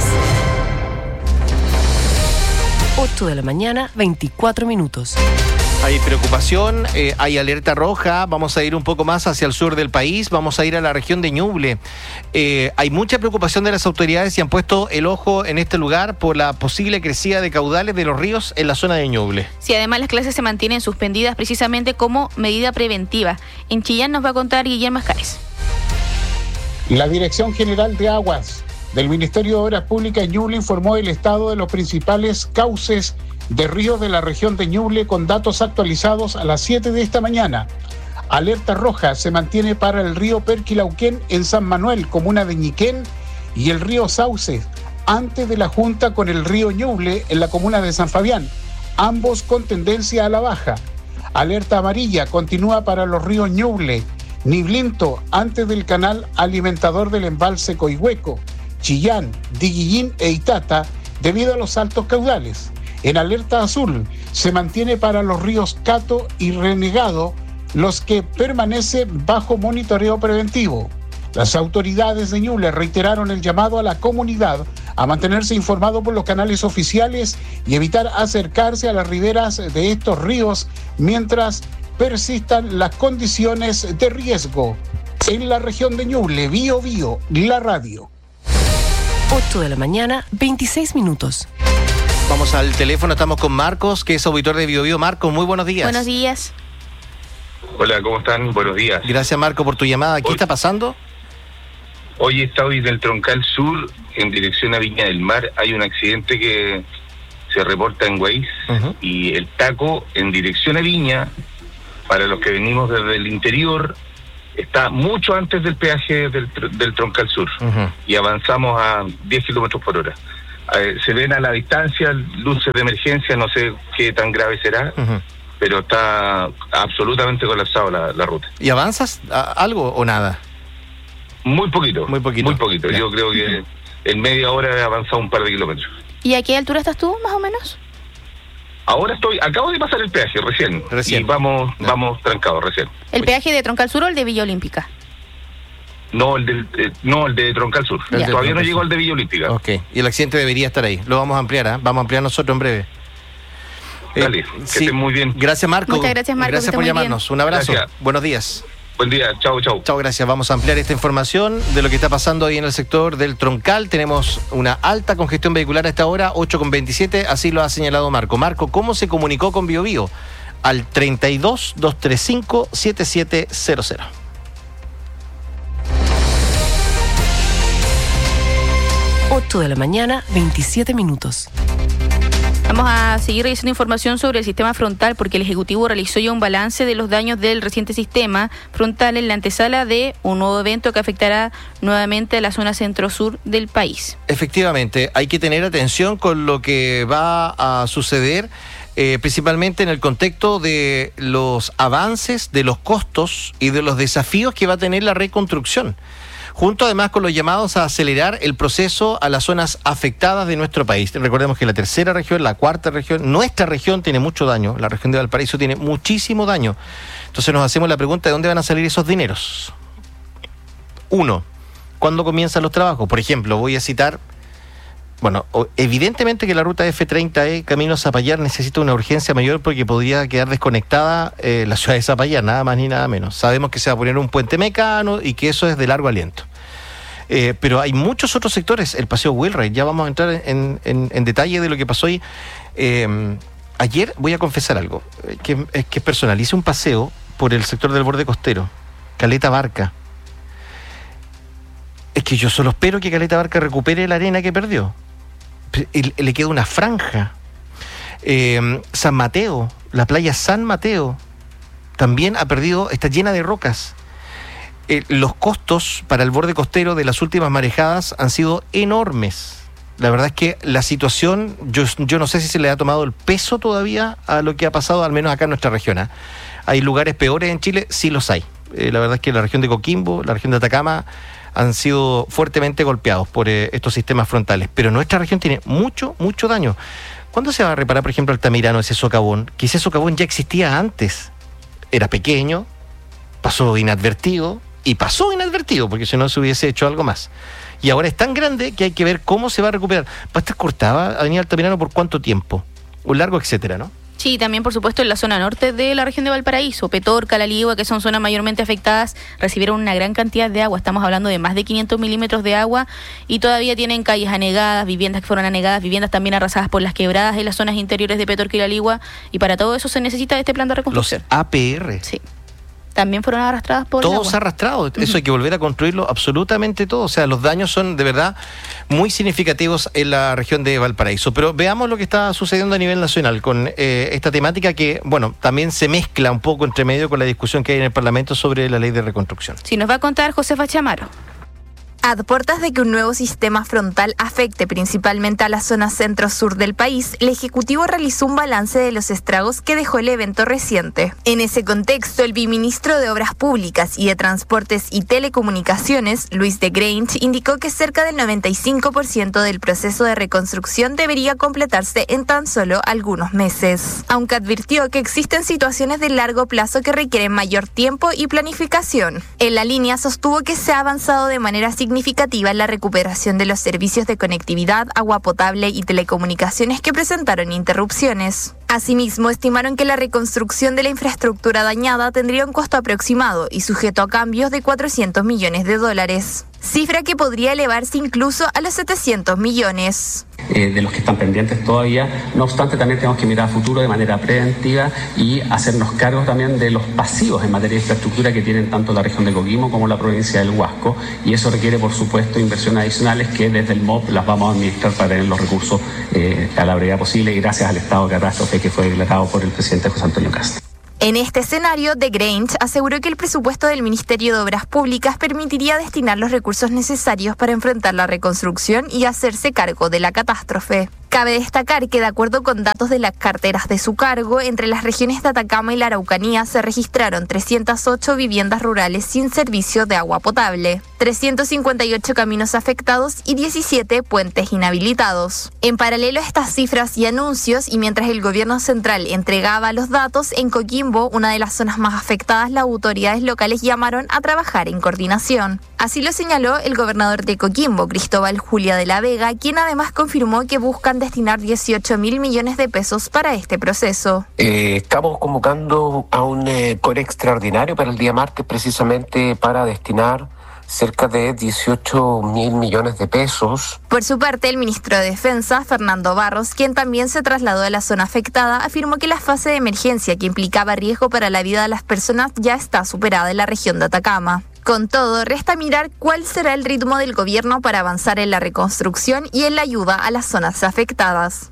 8 de la mañana, 24 minutos. Hay preocupación, hay alerta roja. Vamos a ir un poco más hacia el sur del país, vamos a ir a la región de Ñuble. Hay mucha preocupación de las autoridades y han puesto el ojo en este lugar por la posible crecida de caudales de los ríos en la zona de Ñuble. Sí, además las clases se mantienen suspendidas precisamente como medida preventiva. En Chillán nos va a contar Guillermo Escares. La Dirección General de Aguas del Ministerio de Obras Públicas Ñuble informó el estado de los principales cauces de ríos de la región de Ñuble con datos actualizados a las 7 de esta mañana. Alerta roja se mantiene para el río Perquilauquén en San Manuel, comuna de Ñiquén, y el río Sauce, antes de la junta con el río Ñuble en la comuna de San Fabián, ambos con tendencia a la baja. Alerta amarilla continúa para los ríos Ñuble, Niblinto, antes del canal alimentador del embalse Coihueco, Chillán, Diguillín e Itata, debido a los altos caudales. En alerta azul se mantiene para los ríos Cato y Renegado, los que permanecen bajo monitoreo preventivo. Las autoridades de Ñuble reiteraron el llamado a la comunidad a mantenerse informado por los canales oficiales y evitar acercarse a las riberas de estos ríos mientras persistan las condiciones de riesgo. En la región de Ñuble, Bío Bío, la radio. 8 de la mañana, 26 minutos. Vamos al teléfono, estamos con Marcos, que es auditor de Bío Bío. Marcos, muy buenos días. Buenos días. Hola, ¿cómo están? Buenos días. Gracias, Marco, por tu llamada. ¿Qué está pasando? Hoy estoy en el Troncal Sur, en dirección a Viña del Mar. Hay un accidente que se reporta en Waze, y el taco en dirección a Viña, para los que venimos desde el interior, está mucho antes del peaje del Troncal Sur, y avanzamos a 10 kilómetros por hora. Se ven a la distancia luces de emergencia, no sé qué tan grave será, pero está absolutamente colapsado la ruta. ¿Y avanzas algo o nada? Muy poquito. Muy poquito. Yo creo que en media hora he avanzado un par de kilómetros. ¿Y a qué altura estás tú, más o menos? Ahora acabo de pasar el peaje recién. Y vamos trancados recién. ¿El peaje de Troncal Sur o el de Villa Olímpica? No, el de Troncal Sur. Todavía no llegó al de Villa Olímpica. Ok, y el accidente debería estar ahí. Lo vamos a ampliar, Vamos a ampliar nosotros en breve. Dale, que estén muy bien. Gracias, Marco. Muchas gracias, Marco. Gracias por llamarnos. Un abrazo. Gracias. Buenos días. Buen día. Chao. Chao, gracias. Vamos a ampliar esta información de lo que está pasando ahí en el sector del Troncal. Tenemos una alta congestión vehicular a esta hora, 8:27, así lo ha señalado Marco. Marco, ¿cómo se comunicó con Bío Bío? Al 32-235-7700. Ocho de la mañana, 27 minutos. Vamos a seguir revisando información sobre el sistema frontal porque el Ejecutivo realizó ya un balance de los daños del reciente sistema frontal en la antesala de un nuevo evento que afectará nuevamente a la zona centro-sur del país. Efectivamente, hay que tener atención con lo que va a suceder, principalmente en el contexto de los avances, de los costos y de los desafíos que va a tener la reconstrucción, junto además con los llamados a acelerar el proceso a las zonas afectadas de nuestro país. Recordemos que la tercera región, la cuarta región, nuestra región tiene mucho daño, la región de Valparaíso tiene muchísimo daño. Entonces nos hacemos la pregunta de dónde van a salir esos dineros. Uno, ¿cuándo comienzan los trabajos? Por ejemplo, voy a citar, evidentemente que la ruta F30E camino a Zapallar necesita una urgencia mayor porque podría quedar desconectada la ciudad de Zapallar, nada más ni nada menos. Sabemos que se va a poner un puente mecano y que eso es de largo aliento. Pero hay muchos otros sectores, el paseo Wheelwright, ya vamos a entrar en detalle de lo que pasó ahí. Ayer voy a confesar algo, que es personal. Hice un paseo por el sector del borde costero, Caleta Barca. Es que yo solo espero que Caleta Barca recupere la arena que perdió. Le queda una franja. San Mateo, la playa San Mateo, también ha perdido, está llena de rocas. Los costos para el borde costero de las últimas marejadas han sido enormes. La verdad es que la situación, yo no sé si se le ha tomado el peso todavía a lo que ha pasado, al menos acá en nuestra región. Hay lugares peores en Chile, sí los hay. La verdad es que la región de Coquimbo, la región de Atacama, han sido fuertemente golpeados por estos sistemas frontales. Pero nuestra región tiene mucho daño. ¿Cuándo se va a reparar, por ejemplo, Altamirano, ese socavón? Que ese socavón ya existía antes. Era pequeño, pasó inadvertido, porque si no se hubiese hecho algo más. Y ahora es tan grande que hay que ver cómo se va a recuperar. ¿Va a estar cortada Avenida Altamirano por cuánto tiempo? Un largo etcétera, ¿no? Sí, también por supuesto en la zona norte de la región de Valparaíso, Petorca, La Ligua, que son zonas mayormente afectadas, recibieron una gran cantidad de agua. Estamos hablando de más de 500 milímetros de agua y todavía tienen calles anegadas, viviendas que fueron anegadas, viviendas también arrasadas por las quebradas en las zonas interiores de Petorca y La Ligua, y para todo eso se necesita este plan de reconstrucción. Los APR. Sí. También fueron arrastradas por el agua. Todos arrastrados, eso hay que volver a construirlo absolutamente todo, o sea, los daños son de verdad muy significativos en la región de Valparaíso, pero veamos lo que está sucediendo a nivel nacional con esta temática que, también se mezcla un poco entre medio con la discusión que hay en el Parlamento sobre la ley de reconstrucción. Sí, nos va a contar Josefa Chamaro. A puertas de que un nuevo sistema frontal afecte principalmente a la zona centro-sur del país, el Ejecutivo realizó un balance de los estragos que dejó el evento reciente. En ese contexto, el viceministro de Obras Públicas y de Transportes y Telecomunicaciones, Luis de Grange, indicó que cerca del 95% del proceso de reconstrucción debería completarse en tan solo algunos meses, aunque advirtió que existen situaciones de largo plazo que requieren mayor tiempo y planificación. En la línea sostuvo que se ha avanzado de manera significativa significativa en la recuperación de los servicios de conectividad, agua potable y telecomunicaciones que presentaron interrupciones. Asimismo, estimaron que la reconstrucción de la infraestructura dañada tendría un costo aproximado y sujeto a cambios de $400 millones, cifra que podría elevarse incluso a los 700 millones. De los que están pendientes todavía. No obstante, también tenemos que mirar a futuro de manera preventiva y hacernos cargo también de los pasivos en materia de infraestructura que tienen tanto la región de Coquimbo como la provincia del Huasco, y eso requiere, por supuesto, inversiones adicionales que desde el MOP las vamos a administrar para tener los recursos a la brevedad posible, y gracias al estado de catástrofe que fue declarado por el presidente José Antonio Kast. En este escenario, The Grange aseguró que el presupuesto del Ministerio de Obras Públicas permitiría destinar los recursos necesarios para enfrentar la reconstrucción y hacerse cargo de la catástrofe. Cabe destacar que, de acuerdo con datos de las carteras de su cargo, entre las regiones de Atacama y la Araucanía se registraron 308 viviendas rurales sin servicio de agua potable, 358 caminos afectados y 17 puentes inhabilitados. En paralelo a estas cifras y anuncios, y mientras el gobierno central entregaba los datos, en Coquimbo, una de las zonas más afectadas, las autoridades locales llamaron a trabajar en coordinación. Así lo señaló el gobernador de Coquimbo, Cristóbal Julia de la Vega, quien además confirmó que buscan destinar 18.000 millones de pesos para este proceso. Estamos convocando a un core extraordinario para el día martes, precisamente para destinar cerca de 18.000 millones de pesos. Por su parte, el ministro de Defensa, Fernando Barros, quien también se trasladó a la zona afectada, afirmó que la fase de emergencia que implicaba riesgo para la vida de las personas ya está superada en la región de Atacama. Con todo, resta mirar cuál será el ritmo del gobierno para avanzar en la reconstrucción y en la ayuda a las zonas afectadas.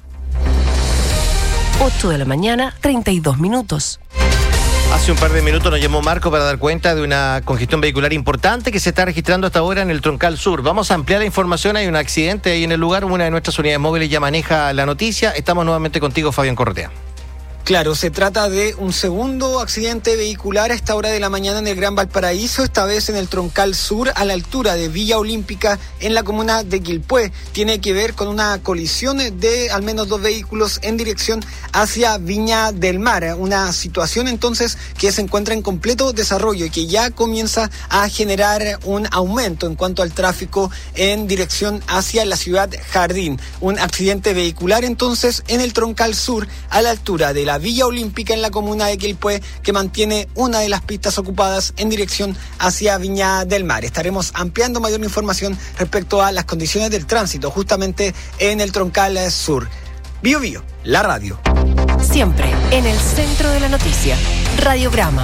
8 de la mañana, 32 minutos. Hace un par de minutos nos llamó Marco para dar cuenta de una congestión vehicular importante que se está registrando hasta ahora en el Troncal Sur. Vamos a ampliar la información. Hay un accidente ahí en el lugar. Una de nuestras unidades móviles ya maneja la noticia. Estamos nuevamente contigo, Fabián Correa. Claro, se trata de un segundo accidente vehicular a esta hora de la mañana en el Gran Valparaíso, esta vez en el Troncal Sur, a la altura de Villa Olímpica, en la comuna de Quilpué. Tiene que ver con una colisión de al menos 2 vehículos en dirección hacia Viña del Mar. Una situación entonces que se encuentra en completo desarrollo y que ya comienza a generar un aumento en cuanto al tráfico en dirección hacia la ciudad Jardín. Un accidente vehicular entonces en el Troncal Sur, a la altura de la Villa Olímpica en la comuna de Quilpué, que mantiene una de las pistas ocupadas en dirección hacia Viña del Mar. Estaremos ampliando mayor información respecto a las condiciones del tránsito justamente en el Troncal Sur. Bio Bio, la radio. Siempre en el centro de la noticia. Radiograma.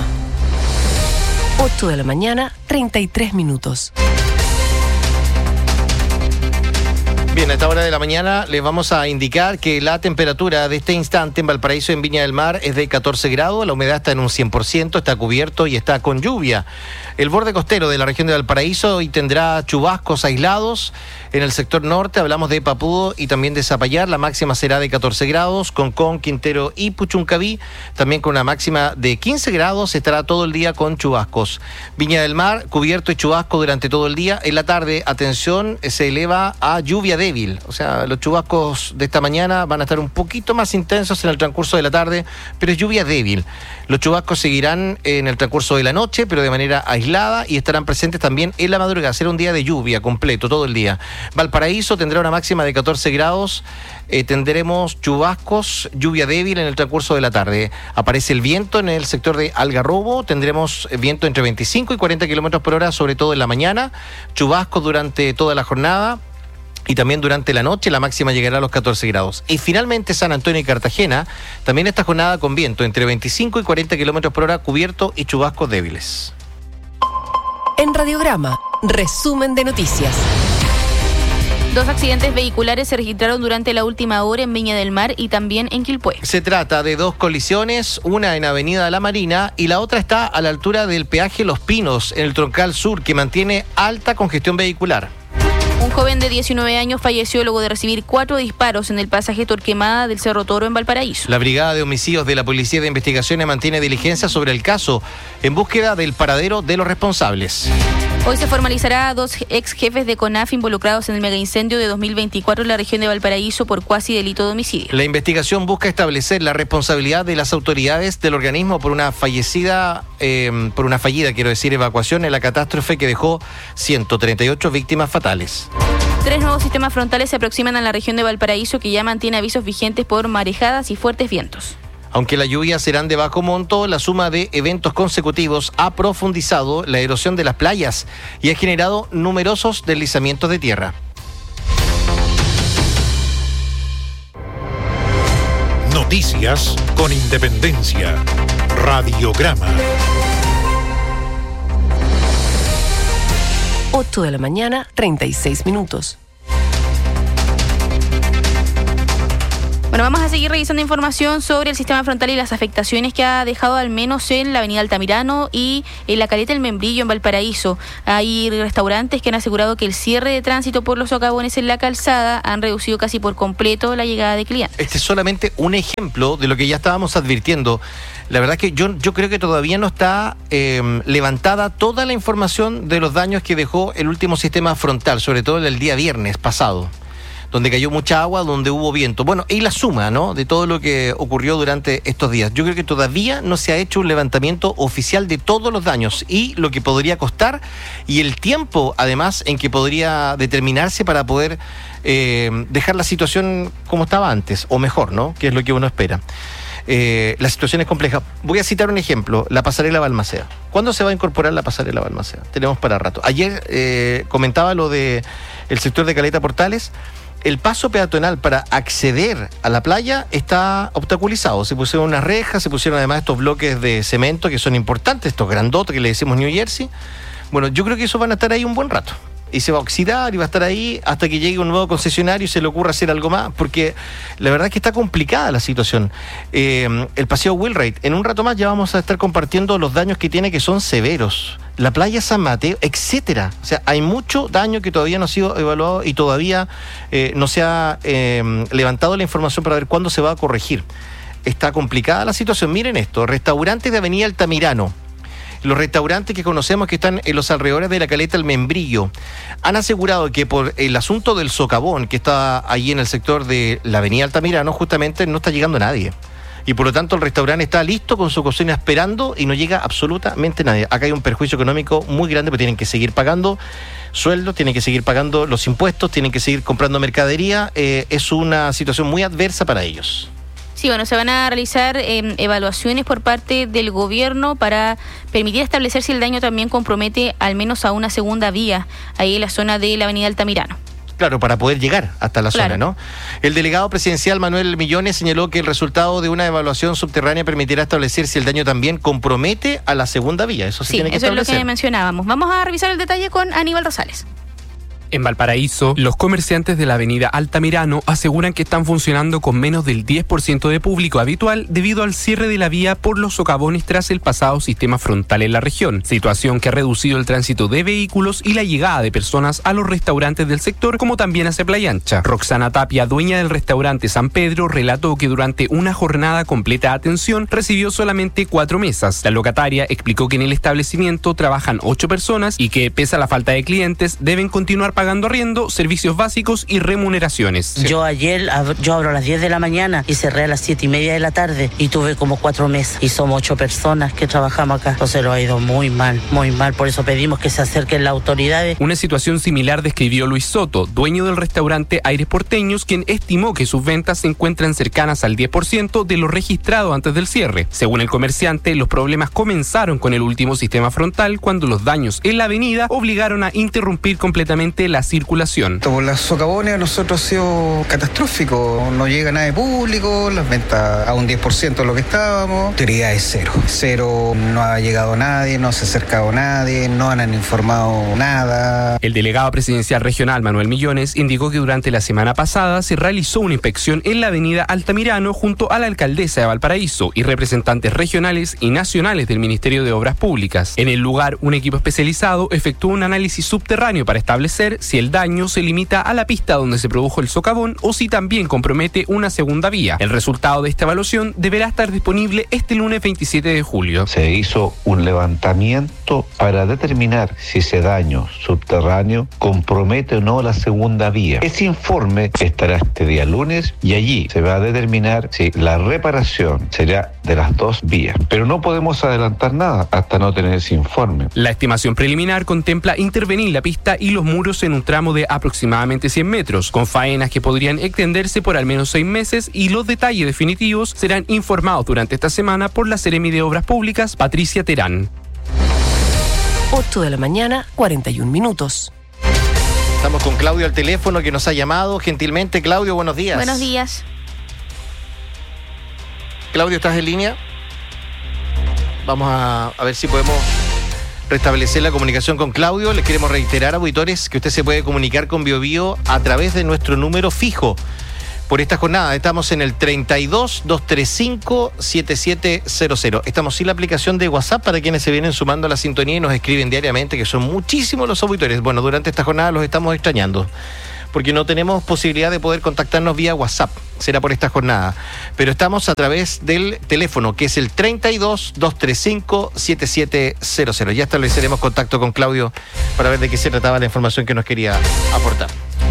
8 de la mañana, 33 minutos. Bien, a esta hora de la mañana les vamos a indicar que la temperatura de este instante en Valparaíso, en Viña del Mar, es de 14 grados, la humedad está en un 100%, está cubierto y está con lluvia. El borde costero de la región de Valparaíso hoy tendrá chubascos aislados. En el sector norte hablamos de Papudo y también de Zapallar, la máxima será de 14 grados, Concón, Quintero y Puchuncaví, también con una máxima de 15 grados, estará todo el día con chubascos. Viña del Mar, cubierto y chubasco durante todo el día. En la tarde, atención, se eleva a lluvia débil, o sea, los chubascos de esta mañana van a estar un poquito más intensos en el transcurso de la tarde, pero es lluvia débil. Los chubascos seguirán en el transcurso de la noche, pero de manera aislada, y estarán presentes también en la madrugada. Será un día de lluvia completo, todo el día. Valparaíso tendrá una máxima de 14 grados, tendremos chubascos, lluvia débil en el transcurso de la tarde. Aparece el viento en el sector de Algarrobo, tendremos viento entre 25 y 40 kilómetros por hora, sobre todo en la mañana, chubascos durante toda la jornada. Y también durante la noche la máxima llegará a los 14 grados. Y finalmente San Antonio y Cartagena, también esta jornada con viento entre 25 y 40 kilómetros por hora, cubierto y chubascos débiles. En Radiograma, resumen de noticias. 2 accidentes vehiculares se registraron durante la última hora en Viña del Mar y también en Quilpué. Se trata de 2 colisiones, una en Avenida La Marina y la otra está a la altura del peaje Los Pinos, en el Troncal Sur, que mantiene alta congestión vehicular. Un joven de 19 años falleció luego de recibir 4 disparos en el pasaje Torquemada del Cerro Toro en Valparaíso. La Brigada de Homicidios de la Policía de Investigaciones mantiene diligencia sobre el caso en búsqueda del paradero de los responsables. Hoy se formalizará a 2 ex jefes de CONAF involucrados en el megaincendio de 2024 en la región de Valparaíso por cuasi delito de homicidio. La investigación busca establecer la responsabilidad de las autoridades del organismo por una fallida evacuación en la catástrofe que dejó 138 víctimas fatales. 3 nuevos sistemas frontales se aproximan a la región de Valparaíso, que ya mantiene avisos vigentes por marejadas y fuertes vientos. Aunque las lluvias serán de bajo monto, la suma de eventos consecutivos ha profundizado la erosión de las playas y ha generado numerosos deslizamientos de tierra. Noticias con Independencia. Radiograma. 8 de la mañana, 36 minutos. Bueno, vamos a seguir revisando información sobre el sistema frontal y las afectaciones que ha dejado al menos en la avenida Altamirano y en la Caleta El Membrillo en Valparaíso. Hay restaurantes que han asegurado que el cierre de tránsito por los socavones en la calzada han reducido casi por completo la llegada de clientes. Este es solamente un ejemplo de lo que ya estábamos advirtiendo. La verdad que yo creo que todavía no está levantada toda la información de los daños que dejó el último sistema frontal, sobre todo el día viernes pasado, donde cayó mucha agua, donde hubo viento. Bueno, y la suma, ¿no?, de todo lo que ocurrió durante estos días. Yo creo que todavía no se ha hecho un levantamiento oficial de todos los daños y lo que podría costar y el tiempo, además, en que podría determinarse para poder dejar la situación como estaba antes, o mejor, ¿no?, que es lo que uno espera. La situación es compleja. Voy a citar un ejemplo, la pasarela Balmaceda. ¿Cuándo se va a incorporar la pasarela Balmaceda? Tenemos para rato. Ayer comentaba lo de el sector de Caleta Portales. El paso peatonal para acceder a la playa está obstaculizado. Se pusieron unas rejas, se pusieron además estos bloques de cemento que son importantes, estos grandotes que le decimos New Jersey. Bueno, yo creo que esos van a estar ahí un buen rato. Y se va a oxidar y va a estar ahí hasta que llegue un nuevo concesionario y se le ocurra hacer algo más, porque la verdad es que está complicada la situación. El paseo Wheelwright, en un rato más ya vamos a estar compartiendo los daños que tiene, que son severos. La playa San Mateo, etcétera. O sea, hay mucho daño que todavía no ha sido evaluado y todavía no se ha levantado la información para ver cuándo se va a corregir. Está complicada la situación. Miren esto, restaurantes de Avenida Altamirano. Los restaurantes que conocemos que están en los alrededores de la Caleta El Membrillo han asegurado que por el asunto del socavón que está ahí en el sector de la avenida Altamirano, justamente no está llegando nadie. Y por lo tanto el restaurante está listo con su cocina esperando y no llega absolutamente nadie. Acá hay un perjuicio económico muy grande, pero tienen que seguir pagando sueldos, tienen que seguir pagando los impuestos, tienen que seguir comprando mercadería. Es una situación muy adversa para ellos. Sí, bueno, se van a realizar evaluaciones por parte del gobierno para permitir establecer si el daño también compromete al menos a una segunda vía, ahí en la zona de la avenida Altamirano. Claro, para poder llegar hasta la zona, ¿no? El delegado presidencial Manuel Millones señaló que el resultado de una evaluación subterránea permitirá establecer si el daño también compromete a la segunda vía. Eso se tiene que establecer. Eso es lo que mencionábamos. Vamos a revisar el detalle con Aníbal Rosales. En Valparaíso, los comerciantes de la avenida Altamirano aseguran que están funcionando con menos del 10% de público habitual debido al cierre de la vía por los socavones tras el pasado sistema frontal en la región, situación que ha reducido el tránsito de vehículos y la llegada de personas a los restaurantes del sector, como también hacia Playa Ancha. Roxana Tapia, dueña del restaurante San Pedro, relató que durante una jornada completa de atención recibió solamente 4 mesas. La locataria explicó que en el establecimiento trabajan 8 personas y que, pese a la falta de clientes, deben continuar pagando arriendo, servicios básicos y remuneraciones. Yo abro a las 10 de la mañana y cerré a las 7:30 de la tarde y tuve como 4 mesas y somos 8 personas que trabajamos acá. Entonces lo ha ido muy mal, por eso pedimos que se acerquen las autoridades. Una situación similar describió Luis Soto, dueño del restaurante Aires Porteños, quien estimó que sus ventas se encuentran cercanas al 10% de lo registrado antes del cierre. Según el comerciante, los problemas comenzaron con el último sistema frontal cuando los daños en la avenida obligaron a interrumpir completamente la circulación. Por las socavones a nosotros ha sido catastrófico, no llega nada de público, las ventas a un 10% de lo que estábamos, teoría es cero, no ha llegado nadie, no se ha acercado nadie, no han informado nada. El delegado presidencial regional Manuel Millones indicó que durante la semana pasada se realizó una inspección en la avenida Altamirano junto a la alcaldesa de Valparaíso y representantes regionales y nacionales del Ministerio de Obras Públicas. En el lugar, un equipo especializado efectuó un análisis subterráneo para establecer definir si el daño se limita a la pista donde se produjo el socavón o si también compromete una segunda vía. El resultado de esta evaluación deberá estar disponible este lunes 27 de julio. Se hizo un levantamiento para determinar si ese daño subterráneo compromete o no la segunda vía. Ese informe estará este día lunes y allí se va a determinar si la reparación será de las dos vías. Pero no podemos adelantar nada hasta no tener ese informe. La estimación preliminar contempla intervenir la pista y los muros en un tramo de aproximadamente 100 metros, con faenas que podrían extenderse por al menos 6 meses, y los detalles definitivos serán informados durante esta semana por la Seremi de Obras Públicas, Patricia Terán. 8 de la mañana, 41 minutos. Estamos con Claudio al teléfono, que nos ha llamado gentilmente. Claudio, buenos días. Buenos días. Claudio, ¿estás en línea? Vamos a ver si podemos restablecer la comunicación con Claudio. Les queremos reiterar, auditores, que usted se puede comunicar con BioBio a través de nuestro número fijo. Por esta jornada estamos en el 32-235-7700. Estamos sin la aplicación de WhatsApp para quienes se vienen sumando a la sintonía y nos escriben diariamente, que son muchísimos los auditores. Bueno, durante esta jornada los estamos extrañando, porque no tenemos posibilidad de poder contactarnos vía WhatsApp. Será por esta jornada. Pero estamos a través del teléfono, que es el 32-235-7700. Ya estableceremos contacto con Claudio para ver de qué se trataba la información que nos quería aportar.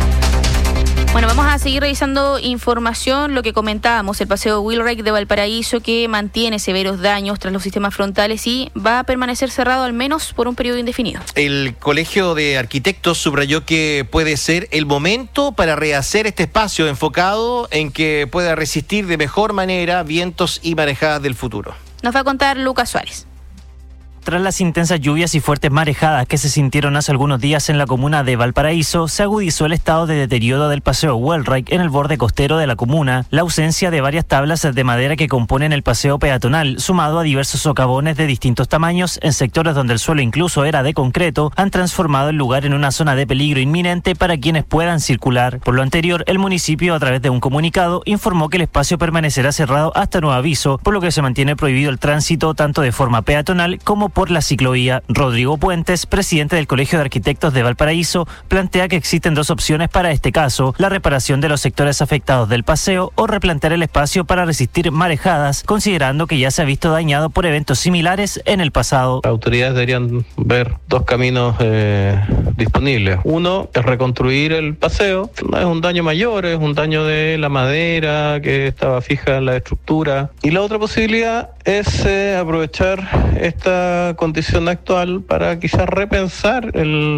Bueno, vamos a seguir revisando información. Lo que comentábamos, el paseo Wheelwright de Valparaíso, que mantiene severos daños tras los sistemas frontales y va a permanecer cerrado al menos por un periodo indefinido. El Colegio de Arquitectos subrayó que puede ser el momento para rehacer este espacio enfocado en que pueda resistir de mejor manera vientos y marejadas del futuro. Nos va a contar Lucas Suárez. Tras las intensas lluvias y fuertes marejadas que se sintieron hace algunos días en la comuna de Valparaíso, se agudizó el estado de deterioro del paseo Wheelwright en el borde costero de la comuna. La ausencia de varias tablas de madera que componen el paseo peatonal, sumado a diversos socavones de distintos tamaños en sectores donde el suelo incluso era de concreto, han transformado el lugar en una zona de peligro inminente para quienes puedan circular. Por lo anterior, el municipio, a través de un comunicado, informó que el espacio permanecerá cerrado hasta nuevo aviso, por lo que se mantiene prohibido el tránsito tanto de forma peatonal como por la ciclovía. Rodrigo Puentes, presidente del Colegio de Arquitectos de Valparaíso, plantea que existen dos opciones para este caso: la reparación de los sectores afectados del paseo o replantear el espacio para resistir marejadas, considerando que ya se ha visto dañado por eventos similares en el pasado. Las autoridades deberían ver dos caminos disponibles. Uno es reconstruir el paseo. No es un daño mayor, es un daño de la madera que estaba fija en la estructura. Y la otra posibilidad es aprovechar esta condición actual para quizás repensar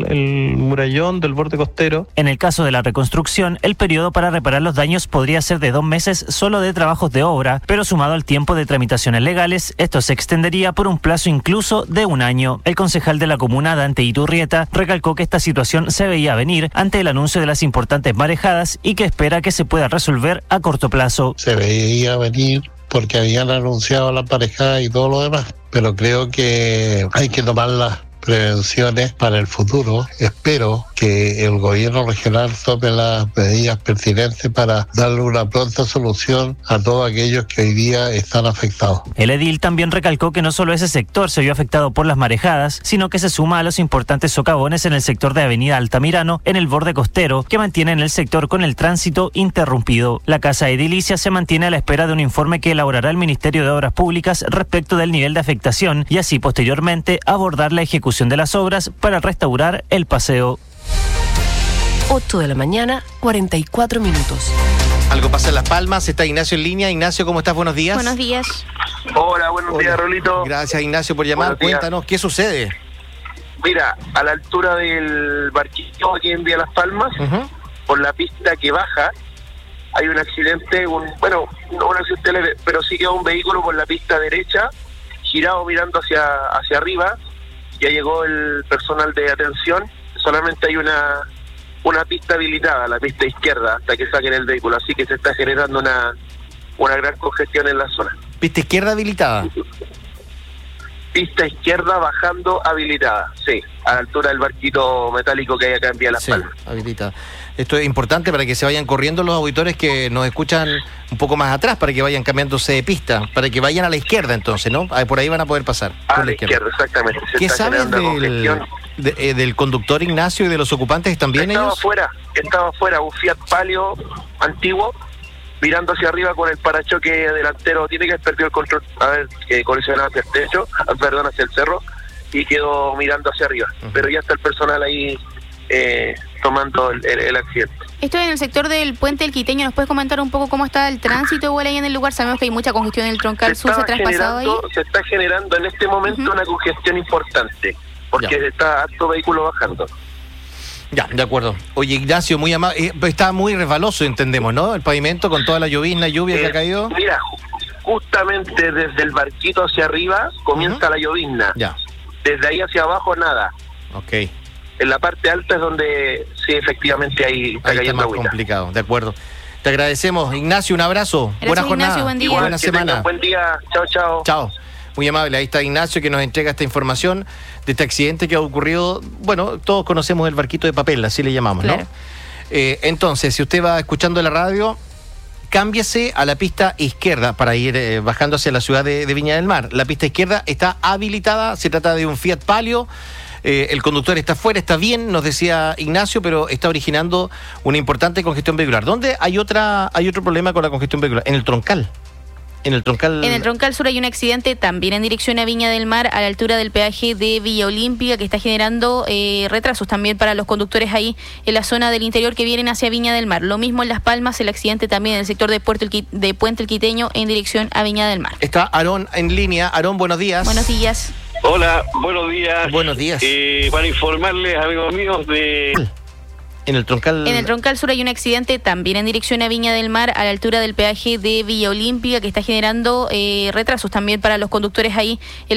el murallón del borde costero. En el caso de la reconstrucción, el periodo para reparar los daños podría ser de 2 meses solo de trabajos de obra, pero sumado al tiempo de tramitaciones legales, esto se extendería por un plazo incluso de 1 año. El concejal de la comuna, Dante Iturrieta, recalcó que esta situación se veía venir ante el anuncio de las importantes marejadas y que espera que se pueda resolver a corto plazo. Se veía venir porque habían anunciado la marejada y todo lo demás, pero creo que hay que tomar las prevenciones para el futuro. Espero que el gobierno regional tome las medidas pertinentes para darle una pronta solución a todos aquellos que hoy día están afectados. El edil también recalcó que no solo ese sector se vio afectado por las marejadas, sino que se suma a los importantes socavones en el sector de Avenida Altamirano, en el borde costero, que mantienen el sector con el tránsito interrumpido. La Casa Edilicia se mantiene a la espera de un informe que elaborará el Ministerio de Obras Públicas respecto del nivel de afectación y así posteriormente abordar la ejecución de las obras para restaurar el paseo. 8 de la mañana, 44 minutos. Algo pasa en Las Palmas, está Ignacio en línea. Ignacio, ¿cómo estás? Buenos días. Buenos días. Hola, buenos días, Rolito. Gracias, Ignacio, por llamar. Cuéntanos, ¿qué sucede? Mira, a la altura del barquillo aquí en Vía Las Palmas, por la pista que baja, hay un accidente, no un accidente leve, pero sí quedó un vehículo por la pista derecha, girado mirando hacia arriba. Ya llegó el personal de atención, solamente hay una pista habilitada, la pista izquierda, hasta que saquen el vehículo, así que se está generando una gran congestión en la zona. ¿Pista izquierda habilitada? Pista izquierda bajando habilitada, sí, a la altura del barquito metálico que hay acá en Vía Las Palmas. Habilitada. Esto es importante para que se vayan corriendo los auditores que nos escuchan un poco más atrás, para que vayan cambiándose de pista, para que vayan a la izquierda entonces, ¿no? Por ahí van a poder pasar. A la izquierda, exactamente. ¿Qué sabes del conductor Ignacio y de los ocupantes están bien ellos? Estaba afuera, un Fiat Palio antiguo, mirando hacia arriba con el parachoque delantero, tiene que haber perdido el control, colisionado hacia el techo, hacia el cerro, y quedó mirando hacia arriba. Pero ya está el personal ahí tomando el accidente. Esto es en el sector del Puente del Quiteño. ¿Nos puedes comentar un poco cómo está el tránsito igual ahí en el lugar? Sabemos que hay mucha congestión en el troncal sur, ¿se ha traspasado ahí? Se está generando en este momento una congestión importante, porque está harto vehículo bajando. Ya, de acuerdo. Oye, Ignacio, muy amable. Está muy resbaloso, entendemos, ¿no? El pavimento con toda la lluvia que ha caído. Mira, justamente desde el barquito hacia arriba comienza la llovizna. Ya. Desde ahí hacia abajo, nada. Ok. En la parte alta es donde sí, efectivamente, ahí está cayendo más agüita. Complicado, de acuerdo. Te agradecemos, Ignacio, un abrazo. Gracias, buena jornada. Ignacio, buen día. Buena semana. Buen día, chao. Chao. Muy amable, ahí está Ignacio que nos entrega esta información de este accidente que ha ocurrido. Bueno, todos conocemos el barquito de papel, así le llamamos, claro, ¿no? Entonces, si usted va escuchando la radio, cámbiese a la pista izquierda para ir bajando hacia la ciudad de Viña del Mar. La pista izquierda está habilitada, se trata de un Fiat Palio. El conductor está fuera, está bien, nos decía Ignacio, pero está originando una importante congestión vehicular. ¿Dónde hay otro problema con la congestión vehicular? En el troncal. En el troncal sur hay un accidente también en dirección a Viña del Mar, a la altura del peaje de Villa Olímpica, que está generando retrasos también para los conductores ahí en la zona del interior que vienen hacia Viña del Mar. Lo mismo en Las Palmas, el accidente también en el sector de Puente el Quiteño en dirección a Viña del Mar. Está Aarón en línea. Aarón, buenos días. Buenos días. Hola, buenos días. Buenos días. Para informarles, amigos míos, de... En el troncal sur hay un accidente también en dirección a Viña del Mar, a la altura del peaje de Villa Olímpica, que está generando retrasos también para los conductores ahí.